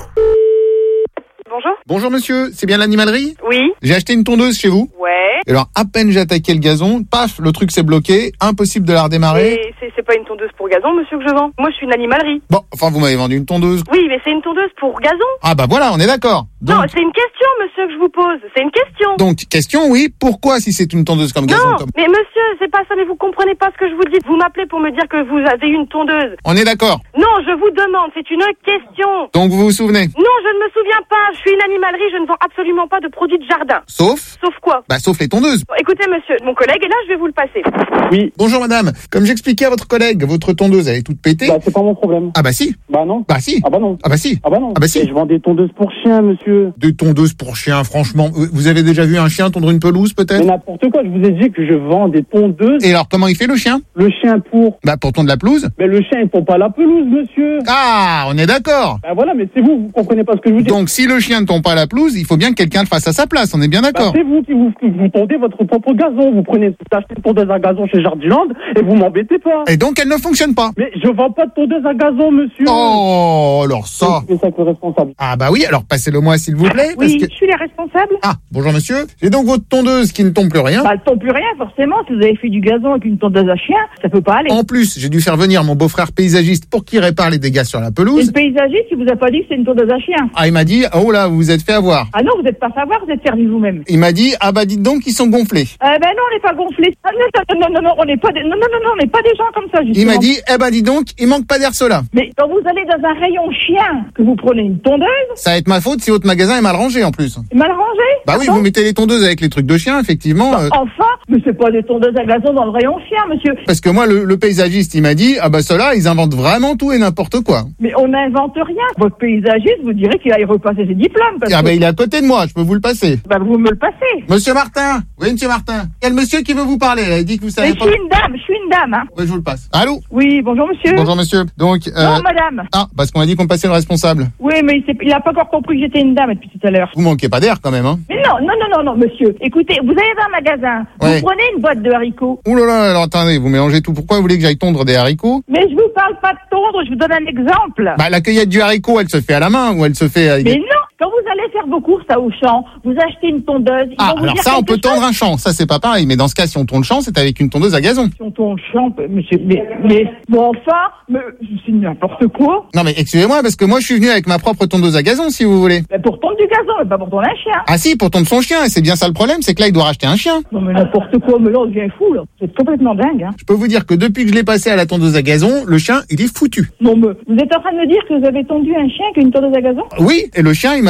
Bonjour. Bonjour monsieur, c'est bien l'animalerie? Oui. J'ai acheté une tondeuse chez vous. Ouais. Et alors, à peine j'ai attaqué le gazon, paf, le truc s'est bloqué, impossible de la redémarrer. Et c'est pas une tondeuse pour gazon, monsieur, que je vends. Moi, je suis une animalerie. Bon, enfin, vous m'avez vendu une tondeuse. Oui, mais c'est une tondeuse pour gazon. Ah bah voilà, on est d'accord. Non, c'est une question, monsieur, que je vous pose. C'est une question. Donc, question, oui, pourquoi si c'est une tondeuse comme gazon? Non, mais monsieur, c'est pas ça, mais vous comprenez pas ce que je vous dis. Vous m'appelez pour me dire que vous avez une tondeuse. On est d'accord. Non, je vous demande, c'est une question. Donc, vous vous souvenez? Non, je ne me souviens pas. Je suis une animalerie, je ne vends absolument pas de produits de jardin. Sauf? Sauf quoi? Bah, sauf les tondeuses. Bon, écoutez, monsieur, mon collègue est là, je vais vous le passer. Oui. Bonjour madame, comme j'expliquais à votre collègue, votre tondeuse elle est toute pétée. Bah, c'est pas mon problème. Ah bah si. Bah non. Bah si. Ah bah non. Ah bah si. Ah bah non. Ah bah si. Et je vends des tondeuses pour chiens, monsieur. Des tondeuses pour chiens, franchement. Vous avez déjà vu un chien tondre une pelouse peut-être? Mais n'importe quoi, je vous ai dit que je vends des tondeuses. Et alors comment il fait le chien? Le chien pour? Bah pour tondre la pelouse. Mais le chien il pond pas la pelouse, monsieur. Ah, on est d'accord. Bah voilà, mais c'est vous comprenez pas ce que je vous dis. Donc si le chien ne tombe pas la pelouse, il faut bien que quelqu'un le fasse à sa place, on est bien d'accord. Bah, c'est vous qui vous tondez votre propre gazon. Vous achetez une tondeuse à gazon chez Jardiland et vous m'embêtez pas. Et donc elle ne fonctionne pas. Mais je vends pas de tondeuse à gazon, monsieur. Oh, alors ça. C'est ça que le responsable. Ah bah oui, alors passez-le moi s'il vous plaît. Oui, je suis la responsable. Ah, bonjour monsieur. J'ai donc votre tondeuse qui ne tombe plus rien. Bah, elle tombe plus rien, forcément. Si vous avez fait du gazon avec une tondeuse à chien, ça peut pas aller. En plus, j'ai dû faire venir mon beau-frère paysagiste pour qu'il répare les dégâts sur la pelouse. Et le paysagiste, il vous a pas dit que c'est une tondeuse à chien. Ah, il m'a dit, oh là, vous vous êtes fait avoir. Ah non, vous n'êtes pas savoir, vous êtes servi vous-même. Il m'a dit, ah bah dites donc qu'ils sont gonflés. Ben non, on n'est pas gonflés. Ah, non, on n'est pas des... non, on n'est pas des gens comme ça, justement. Il m'a dit, eh ben dis donc, il manque pas d'air cela. Mais quand vous allez dans un rayon chien, que vous prenez une tondeuse... Ça va être ma faute si votre magasin est mal rangé en plus. Mal rangé? Bah oui, vous mettez les tondeuses avec les trucs de chien, effectivement. Enfin, mais c'est pas des tondeuses à gazon dans le rayon chien, monsieur. Parce que moi, le paysagiste, il m'a dit, ah bah ceux-là, ils inventent vraiment tout et n'importe quoi. Mais on n'invente rien. Votre paysagiste, vous direz qu'il aille repasser ses diplômes. Ah bah il est à côté de moi, je peux vous le passer. Bah vous me le passez. Monsieur Martin. Oui, monsieur Martin. Il y a le monsieur qui veut vous parler, là. Il dit que vous savez Mais pas. je suis une dame, hein. Oui, je vous le passe. Allô? Oui, bonjour monsieur. Bonjour monsieur. Donc, Non, madame. Ah, parce qu'on a dit qu'on passait le responsable. Oui, mais il a pas encore compris que j'étais une dame depuis tout à l'heure. Vous manquez pas d'air quand même, hein? Mais non, monsieur. Écoutez, vous allez dans un magasin, Ouais. vous prenez une boîte de haricots. Ouh là là, alors attendez, vous mélangez tout. Pourquoi vous voulez que j'aille tondre des haricots? Mais je vous parle pas de tondre, je vous donne un exemple. Bah, la cueillette du haricot, elle se fait à la main ou elle se fait avec... Mais non, quand vous allez faire vos courses à Auchan, vous achetez une tondeuse. ils Ah, vont vous alors dire ça, on quelque peut tondre chose. un champ. Ça, c'est pas pareil. Mais dans ce cas, si on tourne le champ, c'est avec une tondeuse à gazon. Si on tourne le champ, monsieur, mais bon, enfin, mais c'est n'importe quoi. Non, mais excusez-moi, parce que moi, je suis venu avec ma propre tondeuse à gazon, si vous voulez. Mais pour tondre du gazon, mais pas pour tondre un chien. Ah si, pour tondre son chien. Et c'est bien ça le problème, c'est que là, il doit racheter un chien. Non, mais n'importe quoi, mais là, on devient fou, là. C'est complètement dingue, hein. Je peux vous dire que depuis que je l'ai passé à la tondeuse à gazon, le chien, il est foutu. Non, mais vous êtes en train de me dire que vous avez tondu un chien avec une tondeuse à gazon? Oui, et le chien, il m'a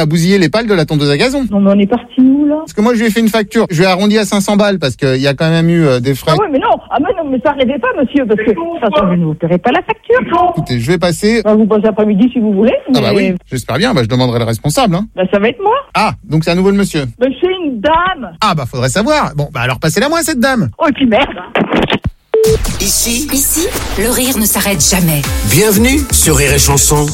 m'a bousillé les pales de la tondeuse à gazon. Non, mais on est parti où, là? Parce que moi, je lui ai fait une facture. Je lui ai arrondi à 500 balles parce qu'il y a quand même eu des frais. Ah ouais, mais non. Ah, mais non, mais ça rêvez pas, monsieur, parce que, de toute façon, je ne vous paierai pas la facture. Écoutez, je vais passer. Vous passez après-midi si vous voulez. Mais... Ah bah oui, j'espère bien. Bah, je demanderai le responsable, hein. Bah, ça va être moi. Ah, donc c'est à nouveau le monsieur. Mais c'est une dame. Ah bah, faudrait savoir. Bon, bah alors passez-la moi, cette dame. Oh, et puis merde. Ici, le rire ne s'arrête jamais. Bienvenue sur Rire et Chanson.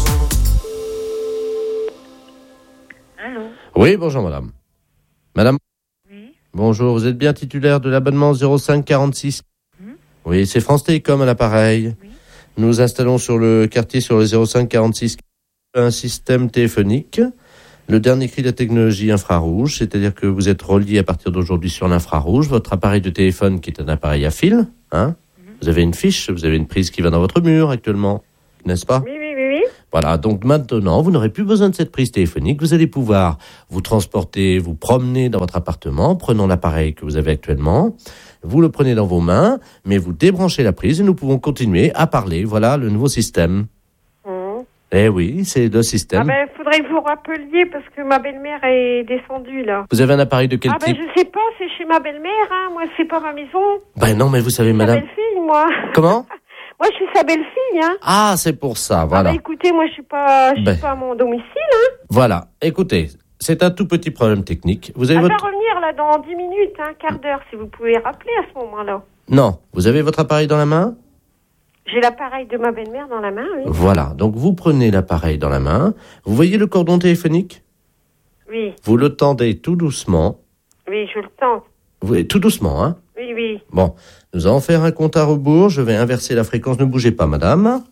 Allô? Oui, bonjour madame. Madame? Oui. Bonjour, vous êtes bien titulaire de l'abonnement 0546? Oui, c'est France Télécom à l'appareil. Oui. Nous installons sur le quartier, sur le 0546, un système téléphonique. Le dernier cri de la technologie infrarouge, c'est-à-dire que vous êtes relié à partir d'aujourd'hui sur l'infrarouge. Votre appareil de téléphone qui est un appareil à fil, hein. Vous avez une fiche, vous avez une prise qui va dans votre mur actuellement, n'est-ce pas? Oui. Voilà, donc maintenant, vous n'aurez plus besoin de cette prise téléphonique. Vous allez pouvoir vous transporter, vous promener dans votre appartement, prenant l'appareil que vous avez actuellement. Vous le prenez dans vos mains, mais vous débranchez la prise et nous pouvons continuer à parler. Voilà le nouveau système. Eh oui, c'est le système. Ah ben, faudrait que vous rappeliez parce que ma belle-mère est descendue, là. Vous avez un appareil de quel type? Ah ben, je sais pas, c'est chez ma belle-mère, hein. Moi, c'est pas ma maison. Ben non, mais vous savez, madame... Sa belle-fille, moi. Comment? Moi, je suis sa belle-fille, hein. Ah, c'est pour ça, voilà. Ah ben, écoutez, moi, je suis pas à mon domicile, hein. Voilà, écoutez, c'est un tout petit problème technique. Vous avez va revenir, là, dans 10 minutes, un quart d'heure, si vous pouvez rappeler à ce moment-là. Non, vous avez votre appareil dans la main? J'ai l'appareil de ma belle-mère dans la main, oui. Voilà, donc vous prenez l'appareil dans la main. Vous voyez le cordon téléphonique? Oui. Vous le tendez tout doucement. Oui, je le tends. Tout doucement, hein? Oui. Bon, nous allons faire un compte à rebours. Je vais inverser la fréquence. Ne bougez pas, madame.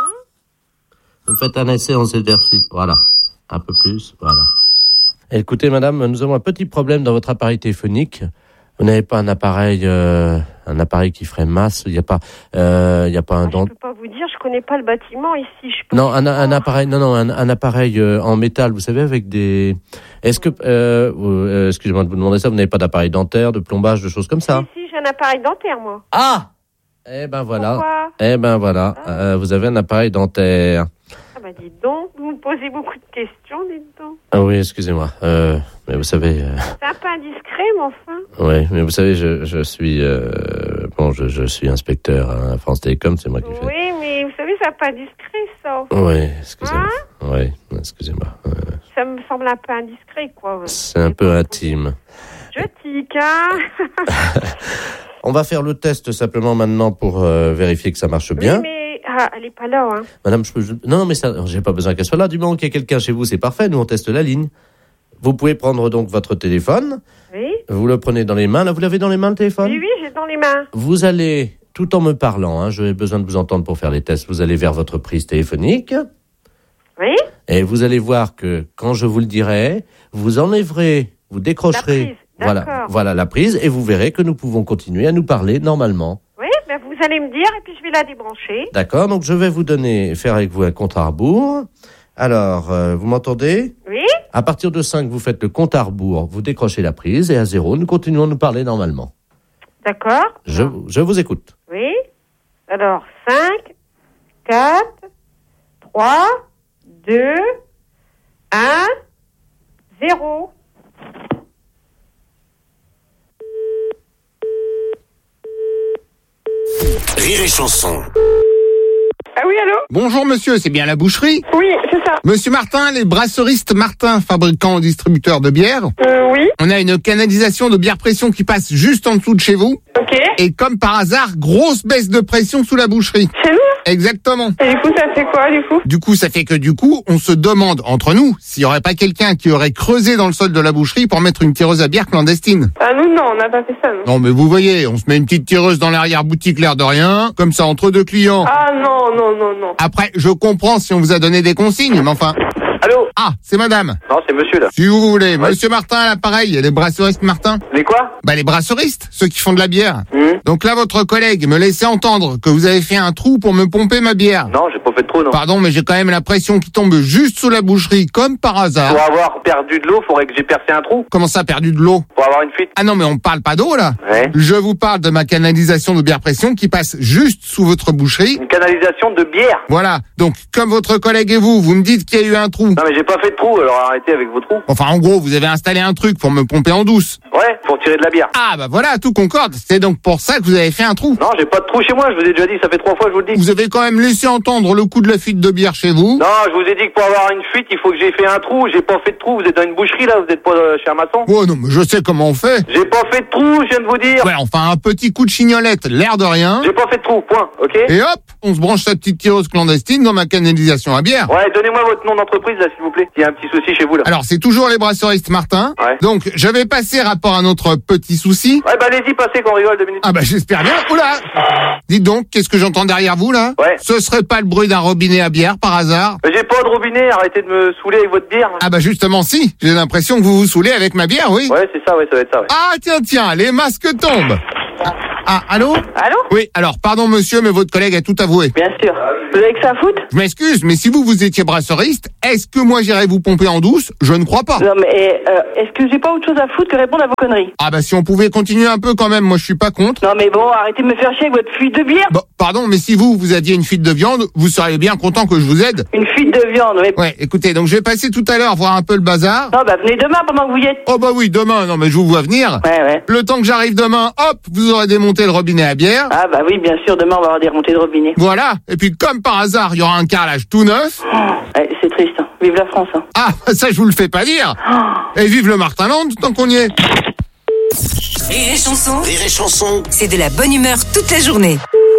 Vous faites un essai en exercice. Voilà, un peu plus, voilà. Écoutez, madame, nous avons un petit problème dans votre appareil téléphonique. Vous n'avez pas un appareil qui ferait masse. Il y a pas un Je peux pas vous dire, je connais pas le bâtiment ici. Non, un appareil, un appareil en métal. Vous savez, avec des. Est-ce que, excusez-moi de vous demander ça, vous n'avez pas d'appareil dentaire, de plombage, de choses comme ça? Si, j'ai un appareil dentaire, moi. Ah. Eh ben voilà. Pourquoi? Eh ben voilà. Vous avez un appareil dentaire. Ah bah dites donc, vous me posez beaucoup de questions, dites donc. Ah oui, excusez-moi. Mais vous savez... C'est un peu indiscret, mais enfin. Oui, mais vous savez, je suis... je suis inspecteur à France Télécom, c'est moi qui fais... Oui, mais vous savez, c'est un peu indiscret, ça. Oui, excusez-moi. Oui, excusez-moi. Ça me semble un peu indiscret, quoi. C'est un peu intime. Je tique, hein. On va faire le test simplement maintenant pour vérifier que ça marche bien. Oui, mais elle est pas là, hein. Madame, non, mais ça, j'ai pas besoin qu'elle soit là. Du moment qu'il y a quelqu'un chez vous, c'est parfait. Nous, on teste la ligne. Vous pouvez prendre donc votre téléphone. Oui. Vous le prenez dans les mains. Là, vous l'avez dans les mains, le téléphone? Oui, j'ai dans les mains. Vous allez, tout en me parlant, hein, j'ai besoin de vous entendre pour faire les tests, vous allez vers votre prise téléphonique. Oui. Et vous allez voir que, quand je vous le dirai, vous enlèverez, vous décrocherez. Voilà la prise, et vous verrez que nous pouvons continuer à nous parler normalement. Oui, ben vous allez me dire, et puis je vais la débrancher. D'accord, donc je vais vous faire avec vous un compte à rebours. Alors, vous m'entendez? Oui. À partir de 5, vous faites le compte à rebours, vous décrochez la prise, et à 0, nous continuons à nous parler normalement. D'accord. Je vous écoute. Oui. Alors, 5, 4, 3, 2, 1, 0. Rire et Chanson. Ah oui, allô? Bonjour monsieur, c'est bien la boucherie? Oui, c'est ça. Monsieur Martin, les brasseristes Martin, fabricants et distributeurs de bière. Oui. On a une canalisation de bière pression qui passe juste en dessous de chez vous. Ok. Et comme par hasard, grosse baisse de pression sous la boucherie. Chez nous? Exactement. Et du coup, ça fait quoi, du coup? Du coup, ça fait que on se demande, entre nous, s'il y aurait pas quelqu'un qui aurait creusé dans le sol de la boucherie pour mettre une tireuse à bière clandestine. Ah, nous, non, on n'a pas fait ça, non. Non, mais vous voyez, on se met une petite tireuse dans l'arrière-boutique, l'air de rien, comme ça, entre deux clients. Ah, non. Après, je comprends si on vous a donné des consignes, mais enfin... Allô? Ah, c'est madame. Non, c'est monsieur, là. Si vous voulez. Ouais. Monsieur Martin à l'appareil, les brasseristes Martin. Les quoi? Les brasseristes, ceux qui font de la bière. Donc là, votre collègue me laissait entendre que vous avez fait un trou pour me pomper ma bière. Non, j'ai pas fait de trou, non. Pardon, mais j'ai quand même la pression qui tombe juste sous la boucherie, comme par hasard. Pour avoir perdu de l'eau, faudrait que j'ai percé un trou. Comment ça, perdu de l'eau? Pour avoir une fuite. Ah non, mais on parle pas d'eau, là. Ouais. Je vous parle de ma canalisation de bière pression qui passe juste sous votre boucherie. Une canalisation de bière? Voilà. Donc, comme votre collègue et vous me dites qu'il y a eu un trou. Non, mais j'ai pas fait de trou, alors arrêtez avec vos trous. Enfin, en gros, vous avez installé un truc pour me pomper en douce. Ouais, pour tirer de la bière. Ah, bah voilà, tout concorde. C'est donc pour ça que vous avez fait un trou. Non, j'ai pas de trou chez moi, je vous ai déjà dit, ça fait 3 fois, je vous le dis. Vous avez quand même laissé entendre le coup de la fuite de bière chez vous. Non, je vous ai dit que pour avoir une fuite, il faut que j'ai fait un trou. J'ai pas fait de trou. Vous êtes dans une boucherie, là, vous êtes pas chez un maçon. Oh non, mais je sais comment on fait. J'ai pas fait de trou, je viens de vous dire. Ouais, enfin, un petit coup de chignolette, l'air de rien. J'ai pas fait de trou, point, ok? Et hop, on se branche sa petite tireuse clandestine dans ma canalisation à bière. Ouais, donnez-moi votre nom d'entreprise, là, s'il vous plaît. Il y a un petit souci chez vous, là. Alors, c'est toujours les brasseristes Martin. Ouais. Donc, je vais passer rapport à notre petit souci. Ouais, bah allez-y, passez qu'on rigole 2 minutes. Ah bah j'espère bien. Oula! Dites donc, qu'est-ce que j'entends derrière vous, là? Ouais. Ce serait pas le bruit d'un robinet à bière, par hasard? J'ai pas de robinet, arrêtez de me saouler avec votre bière. Ah bah justement, si. J'ai l'impression que vous vous saoulez avec ma bière, oui. Ouais, c'est ça, ouais, ça va être ça, ouais. Ah tiens, les masques tombent. Ah, allô? Allô? Oui, alors, pardon monsieur, mais votre collègue a tout avoué. Bien sûr. Vous avez que ça à foutre? Je m'excuse, mais si vous étiez brasseriste, est-ce que moi j'irais vous pomper en douce? Je ne crois pas. Non, mais est-ce que j'ai pas autre chose à foutre que répondre à vos conneries? Ah bah si on pouvait continuer un peu quand même, moi je suis pas contre. Non, mais bon, arrêtez de me faire chier avec votre fuite de bière. Bon, pardon, mais si vous aviez une fuite de viande, vous seriez bien content que je vous aide. Une fuite de viande, oui. Ouais, écoutez, donc je vais passer tout à l'heure voir un peu le bazar. Non, bah venez demain pendant que vous y êtes. Oh bah oui, demain, non mais je vous vois venir. Ouais. Le temps que j'arrive demain, hop, vous aurez démonté le robinet à bière. Ah bah oui, bien sûr, demain on va avoir des remontées de robinet. Voilà, et puis comme par hasard, il y aura un carrelage tout neuf. Ouais, c'est triste, hein. Vive la France, hein. Ah, ça je vous le fais pas dire. Et vive le Martinland tant qu'on y est. Rire et chanson, Rire et chanson. c'est de la bonne humeur toute la journée.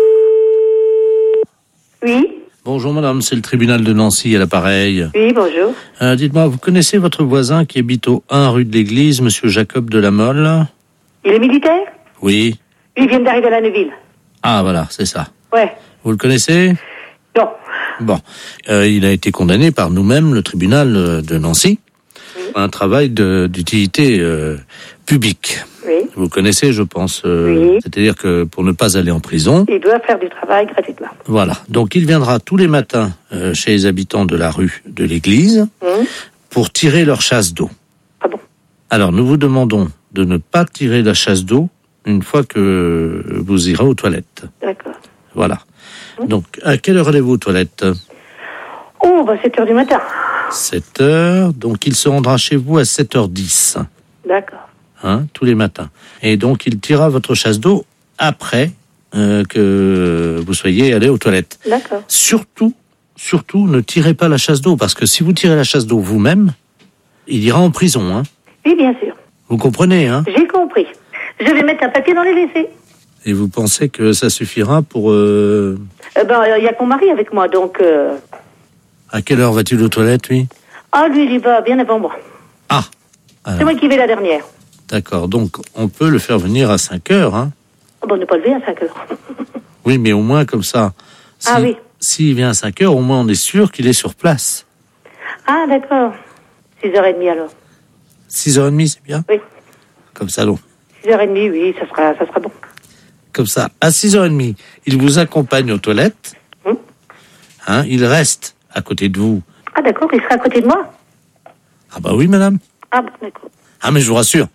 Oui, Bonjour madame, c'est le tribunal de Nancy à l'appareil. oui, bonjour. Dites-moi, vous connaissez votre voisin qui habite au 1 rue de l'Église, monsieur Jacob de la Mole? Il est militaire? Oui. Il vient d'arriver à la Neuville. Ah voilà, c'est ça. Ouais. Vous le connaissez? Non. Bon. Il a été condamné par nous-mêmes, le tribunal de Nancy, à un travail d'utilité publique. Oui. Vous le connaissez, je pense. Oui. C'est-à-dire que pour ne pas aller en prison, Il doit faire du travail gratuitement. voilà. Donc il viendra tous les matins chez les habitants de la rue de l'Église pour tirer leur chasse d'eau. Ah bon? Alors nous vous demandons de ne pas tirer la chasse d'eau une fois que vous irez aux toilettes. D'accord. Voilà. Donc à quelle heure allez-vous aux toilettes? Oh, bah 7h du matin. 7h. Donc il se rendra chez vous à 7h10. D'accord. Tous les matins. Et donc il tirera votre chasse d'eau après que vous soyez allé aux toilettes. D'accord. Surtout, ne tirez pas la chasse d'eau, parce que si vous tirez la chasse d'eau vous-même, il ira en prison. Oui, bien sûr. Vous comprenez, hein? J'ai compris. Je vais mettre un papier dans les WC. Et vous pensez que ça suffira pour... Ben, il y a mon mari avec moi, donc... À quelle heure va-t-il aux toilettes, lui? Ah, lui, il y va bien avant moi. Ah. C'est moi qui vais la dernière. D'accord, donc on peut le faire venir à 5 heures, hein? Ah, bon, on n'est pas levé à 5 heures. Oui, mais au moins comme ça. Ah oui. S'il vient à 5 heures, au moins on est sûr qu'il est sur place. Ah, d'accord. 6h30 alors. 6h30, c'est bien? Oui. Comme ça, non. 6h30, oui, ça sera bon. Comme ça, à 6h30, il vous accompagne aux toilettes. Il reste à côté de vous. Ah, d'accord, il sera à côté de moi? Ah bah oui, madame. Ah, bon, d'accord. Ah, mais je vous rassure,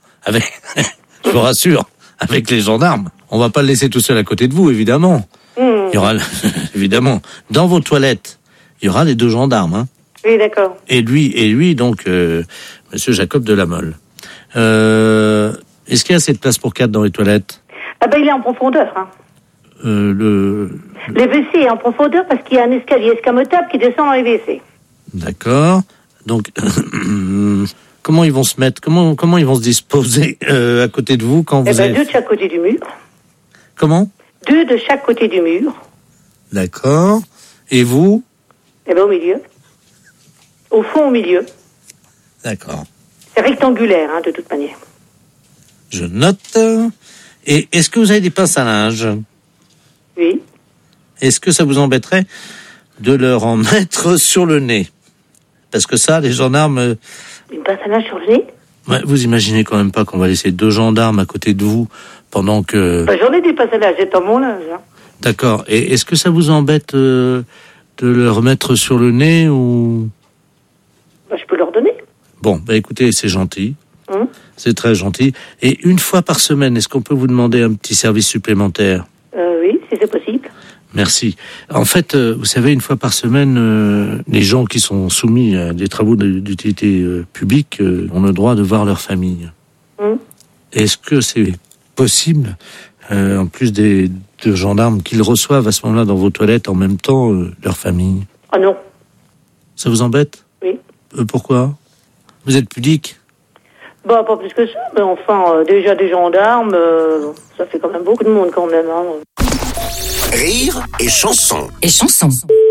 avec les gendarmes, on va pas le laisser tout seul à côté de vous, évidemment. Il y aura, évidemment, dans vos toilettes, il y aura les 2 gendarmes, hein. Oui, d'accord. Et lui, donc, monsieur Jacob de la Mole. Est-ce qu'il y a assez de place pour 4 dans les toilettes? Ah ben, il est en profondeur, hein. Le WC est en profondeur parce qu'il y a un escalier escamotable qui descend dans les WC. D'accord. Donc, comment ils vont se mettre? Comment ils vont se disposer à côté de vous quand vous avez... 2 de chaque côté du mur. Comment? 2 de chaque côté du mur. D'accord. Et vous? Au milieu. Au fond, au milieu. D'accord. C'est rectangulaire, hein, de toute manière. Je note. Et est-ce que vous avez des pinces à linge? Oui. Est-ce que ça vous embêterait de leur en mettre sur le nez? Parce que ça, les gendarmes... Une pince à linge sur le nez? Ouais, vous imaginez quand même pas qu'on va laisser 2 gendarmes à côté de vous pendant que... J'en ai des pinces à linge, j'ai dans mon linge. Hein. D'accord. Et est-ce que ça vous embête de leur mettre sur le nez ou... Je peux leur donner. Bon, écoutez, c'est gentil. C'est très gentil. Et une fois par semaine, est-ce qu'on peut vous demander un petit service supplémentaire? Oui, si c'est possible. Merci. En fait, vous savez, une fois par semaine, les gens qui sont soumis à des travaux d'utilité publique ont le droit de voir leur famille. Est-ce que c'est possible, en plus des gendarmes, qu'ils reçoivent à ce moment-là dans vos toilettes en même temps leur famille? Ah non. Ça vous embête? Oui. Pourquoi? Vous êtes pudique? Bah, pas plus que ça, mais enfin, déjà des gendarmes, ça fait quand même beaucoup de monde quand même. Hein. Rire et chanson. Et chanson.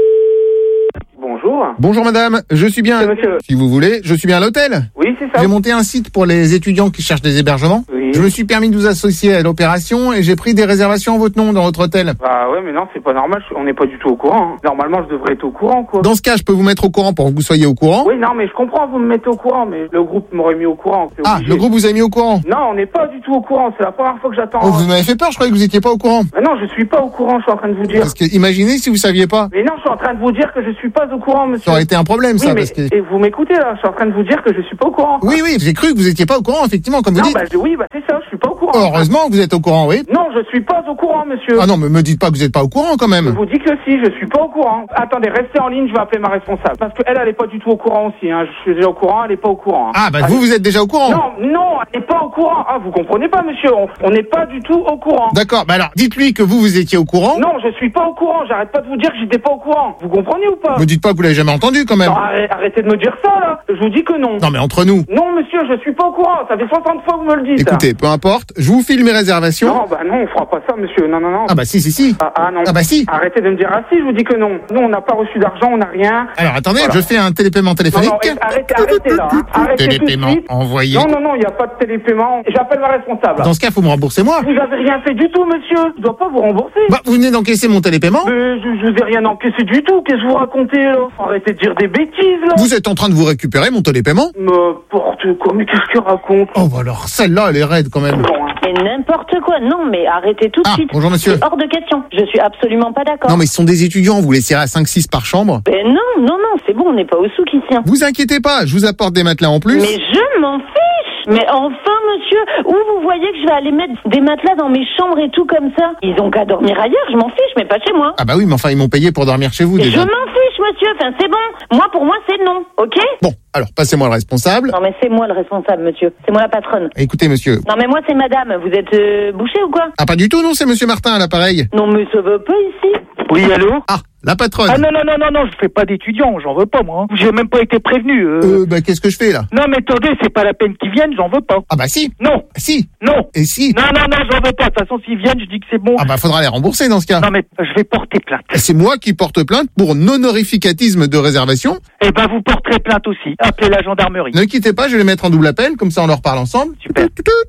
Bonjour. Bonjour madame, je suis bien, si vous voulez, je suis bien à l'hôtel. Oui, c'est ça. J'ai monté un site pour les étudiants qui cherchent des hébergements. Oui. Je me suis permis de vous associer à l'opération et j'ai pris des réservations en votre nom dans votre hôtel. Bah ouais, mais non, c'est pas normal, on n'est pas du tout au courant. Hein. Normalement, je devrais être au courant, quoi. Dans ce cas, je peux vous mettre au courant pour que vous soyez au courant. Oui, non, mais je comprends, vous me mettez au courant, mais le groupe m'aurait mis au courant. Ah, le groupe vous a mis au courant? Non, on n'est pas du tout au courant, c'est la première fois que j'attends. Oh, vous m'avez fait peur, je croyais que vous étiez pas au courant. Mais non, je suis pas au courant, je suis en train de vous dire. Parce que imaginez si vous saviez pas. Mais non, je suis en train de vous dire que je suis pas au courant, monsieur. Ça aurait été un problème, oui, ça, mais, parce que... Et vous m'écoutez, là, je suis en train de vous dire que je suis pas au courant. Quoi. Oui, j'ai cru que vous étiez pas au courant, effectivement, comme vous dites. Oui, c'est ça, je suis pas au courant. Heureusement que vous êtes au courant, oui. Non, je suis pas au courant, monsieur. Ah non, mais me dites pas que vous êtes pas au courant, quand même. Je vous dis que si, je suis pas au courant. Attendez, restez en ligne, je vais appeler ma responsable. Parce qu'elle, elle est pas du tout au courant aussi, hein. Je suis déjà au courant, elle est pas au courant. Hein. Ah, bah vous êtes déjà au courant. Non, elle est pas au courant. Ah, vous comprenez pas, monsieur, on n'est pas du tout au courant. D'accord, bah alors, dites-lui que vous étiez au courant. Non, je suis pas au courant, j'arrête pas de vous dire que j'étais pas au courant. Vous comprenez ou pas? Me dites pas que vous l'avez jamais entendu, quand même. Non, arrêtez de me dire ça, là. Je vous dis que non. Non, mais entre nous. Non, monsieur, je suis pas au courant. Ça fait 60 fois que vous me le dites. Écoutez, peu importe, je vous file mes réservations. Non, bah non, on fera pas ça, monsieur. Non. Ah bah si. Ah non. Ah bah si. Arrêtez de me dire ah si, je vous dis que non. Nous, on n'a pas reçu d'argent, on n'a rien. Alors attendez, voilà. Je fais un télépaiement téléphonique. Non, arrêtez là. Hein. Arrêtez télépaiement tout de suite. envoyé. Non, il n'y a pas de télépaiement. J'appelle ma responsable. Dans ce cas, faut me rembourser moi. Vous avez rien fait du tout, monsieur. Je dois pas vous rembourser. Bah, vous venez d'encaisser mon télépaiement. Mais je vous ai rien encaissé du tout. Qu'est-ce que vous racontez, là? Arrêtez de dire des bêtises, là. Vous êtes en train de vous récupérer mon télépaiement? N'importe quoi, mais qu'est-ce qu'il raconte? Oh, bah alors, celle-là, elle est raide, quand même. Mais n'importe quoi, non, mais arrêtez tout de suite. Bonjour, monsieur. C'est hors de question. Je suis absolument pas d'accord. Non, mais ce sont des étudiants, vous les serrez à 5-6 par chambre. Ben non, c'est bon, on n'est pas au souk ici. Hein. Vous inquiétez pas, je vous apporte des matelas en plus. Mais je m'en fiche. Mais enfin, monsieur, où vous voyez que je vais aller mettre des matelas dans mes chambres et tout comme ça? Ils ont qu'à dormir ailleurs, je m'en fiche, mais pas chez moi. Ah bah oui, mais enfin, ils m'ont payé pour dormir chez vous, déjà. Je m'en fiche, monsieur, enfin, c'est bon. Moi, pour moi, c'est non, ok? Bon, alors, passez-moi le responsable. Non, mais c'est moi le responsable, monsieur. C'est moi la patronne. Écoutez, monsieur. Non, mais moi, c'est madame. Vous êtes bouché ou quoi? Ah, pas du tout, non, c'est monsieur Martin à l'appareil. Non, mais ça va pas ici. Oui, allô? Ah, la patronne. Ah non, je fais pas d'étudiants, j'en veux pas, moi. J'ai même pas été prévenu. Bah, qu'est-ce que je fais, là? Non, mais attendez, c'est pas la peine qu'ils viennent, j'en veux pas. Ah bah si. Non. Si. Non. Et si. Non, j'en veux pas. De toute façon, s'ils viennent, je dis que c'est bon. Ah bah, faudra les rembourser dans ce cas. Non, mais je vais porter plainte. C'est moi qui porte plainte pour non-honorificatisme de réservation. Eh ben, vous porterez plainte aussi. Appelez la gendarmerie. Ne quittez pas, je vais les mettre en double appel, comme ça on en reparle ensemble. Super.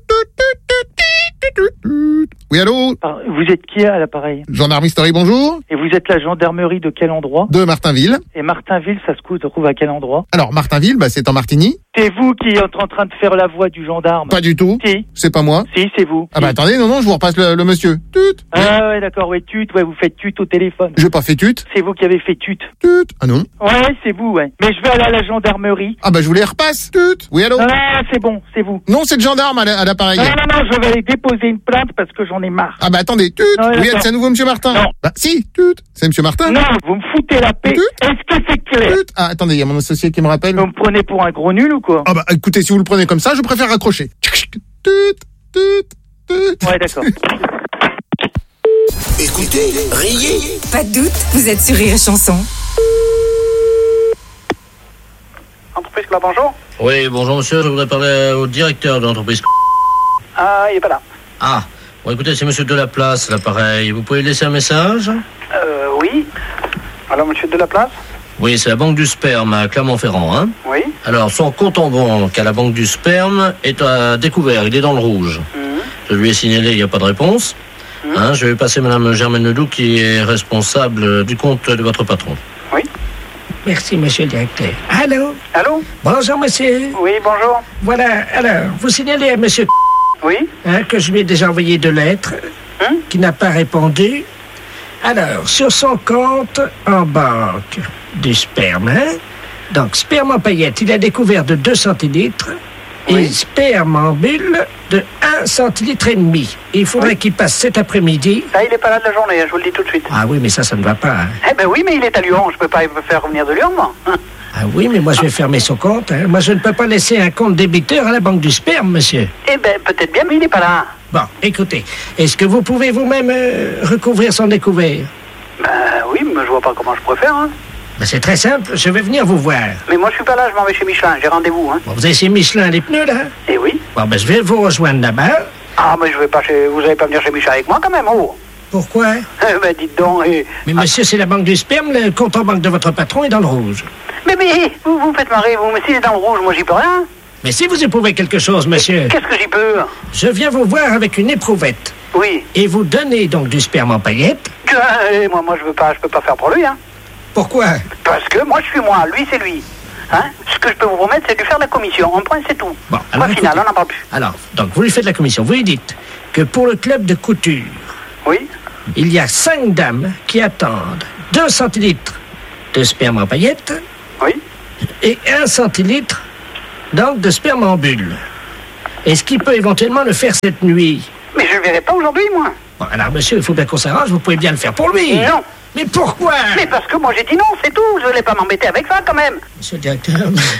Oui, allô? Vous êtes qui à l'appareil? Gendarme History, bonjour. Et vous êtes la gendarmerie de quel endroit? De Martinville. Et Martinville, ça se trouve à quel endroit? Alors, Martinville, bah, c'est en Martigny. C'est vous qui êtes en train de faire la voix du gendarme? Pas du tout. Si. C'est pas moi. Si, c'est vous. Ah bah attendez, non, je vous repasse le monsieur. Tut. Ah ouais, d'accord, ouais, vous faites tut au téléphone. J'ai pas fait tut. C'est vous qui avez fait tut. Tut. Ah non. Ouais, c'est vous, ouais. Mais je vais aller à la gendarmerie. Ah bah je vous les repasse. Tut. Oui, allô? Ah, c'est bon, c'est vous. Non, c'est le gendarme à l'appareil. Non, je vais aller déposer une plainte parce que j'en ai marre. Ah bah attendez, tut. Oui, c'est à nouveau monsieur Martin. Non. Bah si, tut. C'est monsieur Martin. Non, vous me foutez la paix. Est-ce que c'est clair? Tut. Ah, attendez, il y a mon associé qui me rappelle. Vous me prenez pour un gros nul ou quoi? Ah bah écoutez, si vous le prenez comme ça, je préfère raccrocher. Ouais, d'accord. Écoutez, riez. Pas de doute, vous êtes sur Rire et Chanson. Entreprise là, bonjour. Oui, bonjour monsieur, je voudrais parler au directeur de l'entreprise. Ah, il est pas là. Ah, bon écoutez, c'est monsieur Delaplace, l'appareil. Vous pouvez laisser un message? Oui. Alors, monsieur Delaplace? Oui, c'est la Banque du Sperme à Clermont-Ferrand, hein? Oui. Alors, son compte en banque à la Banque du Sperme est à découvert, il est dans le rouge. Je lui ai signalé, il n'y a pas de réponse. Hein, je vais passer madame Germaine Ledoux qui est responsable du compte de votre patron. Oui. Merci, monsieur le directeur. Allô? Allô? Bonjour, monsieur. Oui, bonjour. Voilà, alors, vous signalez à monsieur Oui. Que je lui ai déjà envoyé 2 lettres, qui n'a pas répondu. Alors, sur son compte en banque du sperme, donc sperme en paillettes, il a découvert de 2 centilitres et sperme en bulle de 1 centilitre et demi. Il faudrait qu'il passe cet après-midi. Ça, il n'est pas là de la journée, je vous le dis tout de suite. Ah oui, mais ça ne va pas. Hein. Eh ben oui, mais il est à Lyon, je peux pas me faire revenir de Lyon, moi. Ah oui, mais moi je vais fermer son compte. Hein. Moi je ne peux pas laisser un compte débiteur à la banque du sperme, monsieur. Eh ben peut-être bien, mais il n'est pas là. Bon, écoutez, est-ce que vous pouvez vous-même recouvrir son découvert? Oui, mais je vois pas comment je pourrais faire, hein. Ben, c'est très simple, je vais venir vous voir. Mais moi je suis pas là, je m'en vais chez Michelin, j'ai rendez-vous, hein. Bon, vous avez chez Michelin les pneus, là? Eh oui. Bon, ben je vais vous rejoindre là-bas. Ah, mais je vais pas vous allez pas venir chez Michelin avec moi quand même, oh. Pourquoi? Ben dites donc, Mais monsieur, c'est la banque du sperme, le compte en banque de votre patron est dans le rouge. Mais vous me faites marrer, vous, mais s'il est dans le rouge, moi j'y peux rien. Mais si vous éprouvez quelque chose, monsieur... Qu'est-ce que j'y peux? Je viens vous voir avec une éprouvette. Oui. Et vous donnez donc du sperme en paillettes. Moi je peux pas faire pour lui, hein. Pourquoi? Parce que moi je suis moi, lui c'est lui. Hein? Ce que je peux vous promettre, c'est de lui faire la commission. En point, c'est tout. Bon, alors, au final, on n'en parle plus. Alors, donc vous lui faites la commission. Vous lui dites que pour le club de couture... Oui. Il y a 5 dames qui attendent 2 centilitres de sperme en paillettes. Oui. Et 1 centilitre, donc, de sperme en bulle. Est-ce qu'il peut éventuellement le faire cette nuit? Mais je ne le verrai pas aujourd'hui, moi. Bon, alors, monsieur, il faut bien qu'on s'arrange. Vous pouvez bien le faire pour lui. Non. Mais pourquoi? Mais parce que moi, j'ai dit non, c'est tout. Je ne voulais pas m'embêter avec ça, quand même. Monsieur le directeur,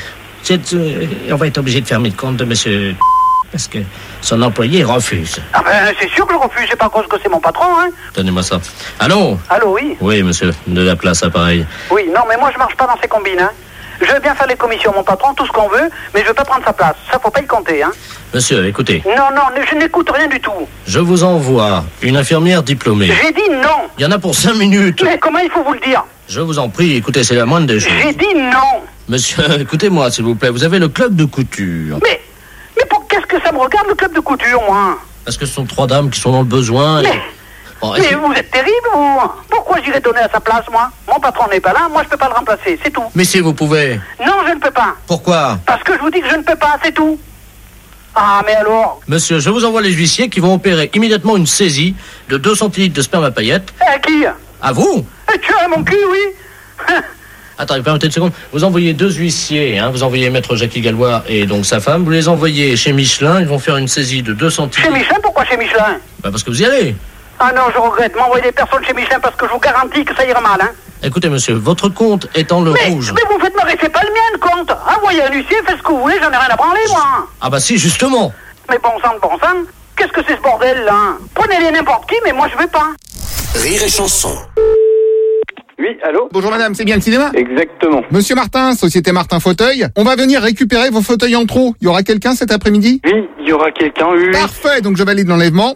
on va être obligé de fermer le compte de monsieur... Parce que son employé refuse. Ah ben, c'est sûr que je refuse. C'est pas à cause que c'est mon patron, hein. Donnez-moi ça. Allô? Allô, oui. Oui, monsieur, de la place, appareil. Oui, non, mais moi, je marche pas dans ces combines, hein. Je veux bien faire les commissions, mon patron, tout ce qu'on veut, mais je veux pas prendre sa place. Ça, faut pas y compter, hein. Monsieur, écoutez. Non, je n'écoute rien du tout. Je vous envoie une infirmière diplômée. J'ai dit non. Il y en a pour 5 minutes. Mais comment il faut vous le dire? Je vous en prie, écoutez, c'est la moindre des choses. J'ai dit non. Monsieur, écoutez-moi, s'il vous plaît, vous avez le club de couture. Mais qu'est-ce que ça me regarde, le club de couture, moi? Parce que ce sont 3 dames qui sont dans le besoin. Mais vous êtes terrible, vous. Pourquoi j'irais donner à sa place, moi? Mon patron n'est pas là, moi je peux pas le remplacer, c'est tout. Mais si vous pouvez. Non, je ne peux pas. Pourquoi? Parce que je vous dis que je ne peux pas, c'est tout. Ah, mais alors? Monsieur, je vous envoie les huissiers qui vont opérer immédiatement une saisie de 2 centilitres de sperme à paillettes. À qui? À vous? Tu as mon cul, oui. Attendez, permettez une seconde. Vous envoyez 2 huissiers, hein. Vous envoyez maître Jackie Gallois et donc sa femme. Vous les envoyez chez Michelin. Ils vont faire une saisie de 2 centilitres. Chez Michelin? Pourquoi chez Michelin? Bah parce que vous y allez. Ah non, je regrette. M'envoyer des personnes chez Michelin parce que je vous garantis que ça ira mal, hein. Écoutez, monsieur, votre compte est dans le rouge. Mais vous faites marrer, c'est pas le mien, le compte. Envoyez un huissier, faites ce que vous voulez, j'en ai rien à branler, moi. Ah bah si, justement. Mais bon sang, qu'est-ce que c'est ce bordel, là? Prenez-les n'importe qui, mais moi je vais pas. Rire et chanson. Oui, allô? Bonjour madame, c'est bien le cinéma? Exactement. Monsieur Martin, Société Martin Fauteuil, on va venir récupérer vos fauteuils en trop. Il y aura quelqu'un cet après-midi? Oui, il y aura quelqu'un, oui. Parfait, donc je valide l'enlèvement.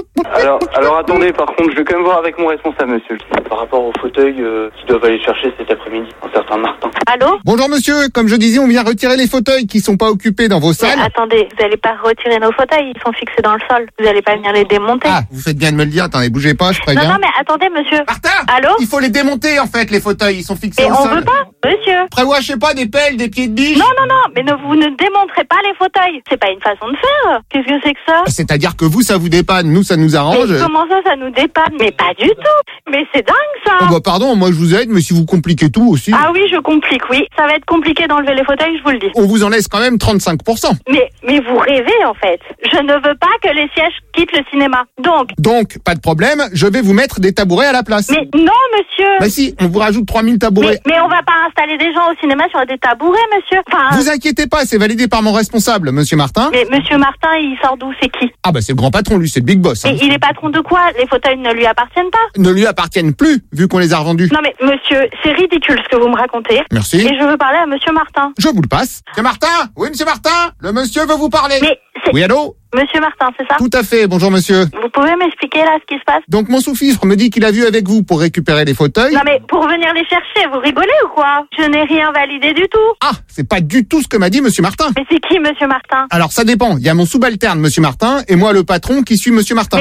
Alors attendez, par contre, je vais quand même voir avec mon responsable, monsieur. Par rapport aux fauteuils qu'ils doivent aller chercher cet après-midi, un certain Martin. Allô? Bonjour monsieur, comme je disais, on vient retirer les fauteuils qui sont pas occupés dans vos salles. Mais attendez, vous allez pas retirer nos fauteuils, ils sont fixés dans le sol. Vous allez pas venir les démonter. Ah, vous faites bien de me le dire, attendez, bougez pas, je préviens. Non, mais attendez, monsieur. Martin! Allô? Il faut les démonter en fait, les fauteuils, ils sont fixés Mais au on sol. veut pas, monsieur. Prévois, je sais pas, des pelles, des pieds de biche. Non, mais vous ne démontrez pas les fauteuils. C'est pas une façon de faire. Qu'est-ce que c'est que ça? C'est-à-dire que vous, ça vous dépanne, nous, ça nous arrange. Mais comment ça nous dépanne? Mais pas du tout. Mais c'est dingue, ça. Oh bah pardon, moi je vous aide, mais si vous compliquez tout aussi. Ah oui, je complique, oui. Ça va être compliqué d'enlever les fauteuils, je vous le dis. On vous en laisse quand même 35%. Mais vous rêvez, en fait. Je ne veux pas que les sièges quittent le cinéma. Donc, pas de problème, je vais vous mettre des tabourets à la place. Mais non, monsieur. Bah si, on vous rajoute 3000 tabourets. Mais on va pas installer des gens au cinéma sur des tabourets, monsieur. Enfin... Vous inquiétez pas, c'est validé par mon responsable, monsieur Martin. Mais monsieur Martin, il sort d'où? C'est qui? Ah bah c'est le grand patron, lui, c'est le big boss. Mais il est patron de quoi? Les fauteuils ne lui appartiennent pas. Ne lui appartiennent plus, vu qu'on les a revendus. Non mais monsieur, c'est ridicule ce que vous me racontez. Merci. Et je veux parler à monsieur Martin. Je vous le passe. Monsieur Martin? Oui, monsieur Martin? Le monsieur veut vous parler. Mais c'est... Oui, allô? Monsieur Martin, c'est ça? Tout à fait, bonjour monsieur. Vous pouvez m'expliquer là ce qui se passe? Donc mon sous-fifre me dit qu'il a vu avec vous pour récupérer les fauteuils. Non mais pour venir les chercher, vous rigolez ou quoi? Je n'ai rien validé du tout. Ah, c'est pas du tout ce que m'a dit monsieur Martin. Mais c'est qui monsieur Martin? Alors ça dépend, il y a mon subalterne monsieur Martin et moi le patron qui suis monsieur Martin. Mais qui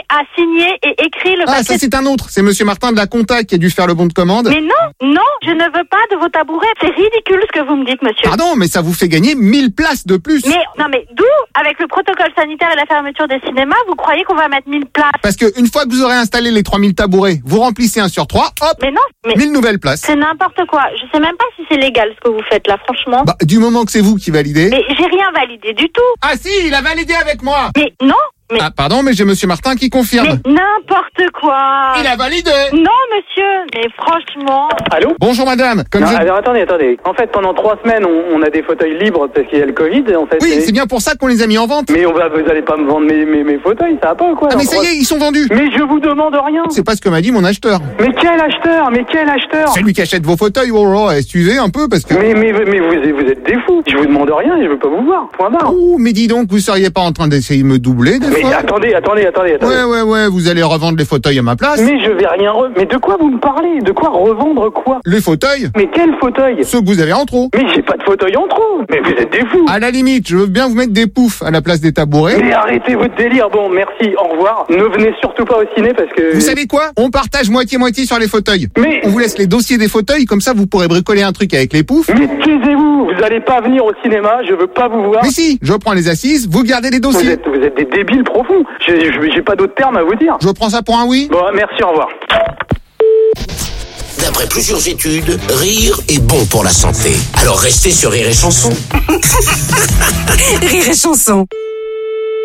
a signé et écrit le papier. Ah, ça c'est un autre. C'est monsieur Martin de la compta qui a dû faire le bon de commande. Mais non, je ne veux pas de vos tabourets. C'est ridicule ce que vous me dites, monsieur. Pardon, mais ça vous fait gagner 1000 places de plus. Mais d'où, avec le protocole sanitaire et la fermeture des cinémas, vous croyez qu'on va mettre 1000 places? Parce que une fois que vous aurez installé les 3000 tabourets, vous remplissez 1 sur 3, hop, mais non, 1000 nouvelles places. C'est n'importe quoi. Je sais même pas si c'est légal ce que vous faites là, franchement. Bah, du moment que c'est vous qui validez. Mais j'ai rien validé du tout. Ah si, il a validé avec moi. Mais non. Ah pardon, mais j'ai monsieur Martin qui confirme. Mais n'importe quoi. Il a validé. Non, monsieur, mais franchement. Allô? Bonjour madame. Alors attendez. En fait, pendant 3 semaines, on a des fauteuils libres parce qu'il y a le Covid. En fait, oui, c'est bien pour ça qu'on les a mis en vente. Mais vous allez pas me vendre mes fauteuils, ça va pas ou quoi? Ah mais ça y est, ils sont vendus. Mais je vous demande rien. C'est pas ce que m'a dit mon acheteur. Mais quel acheteur? C'est lui qui achète vos fauteuils. Oh, excusez un peu parce que. Mais vous êtes des fous. Je vous demande rien et je veux pas vous voir. Point barre. Oh, mais dis donc, vous seriez pas en train d'essayer de me doubler des fois? Mais attendez. Ouais, vous allez revendre les fauteuils à ma place. Mais je vais rien Mais de quoi vous me parlez? De quoi revendre quoi? Les fauteuils. Mais quels fauteuils? Ceux que vous avez en trop. Mais j'ai pas de fauteuil en trop. Mais vous êtes des fous. À la limite, je veux bien vous mettre des poufs à la place des tabourets. Mais arrêtez votre délire. Bon, merci, au revoir. Ne venez surtout pas au ciné parce que... Vous savez quoi? On partage moitié-moitié sur les fauteuils. Mais... On vous laisse les dossiers des fauteuils, comme ça vous pourrez bricoler un truc avec les poufs. Mais taisez-vous. Vous allez pas venir au cinéma, je veux pas vous voir. Mais si, je prends les assises, vous gardez les dossiers. Vous êtes des débiles profonds. J'ai pas d'autres termes à vous dire. Je prends ça pour un oui. Bon, merci, au revoir. D'après plusieurs études, rire est bon pour la santé. Alors restez sur Rire et Chanson. Rire et Chanson.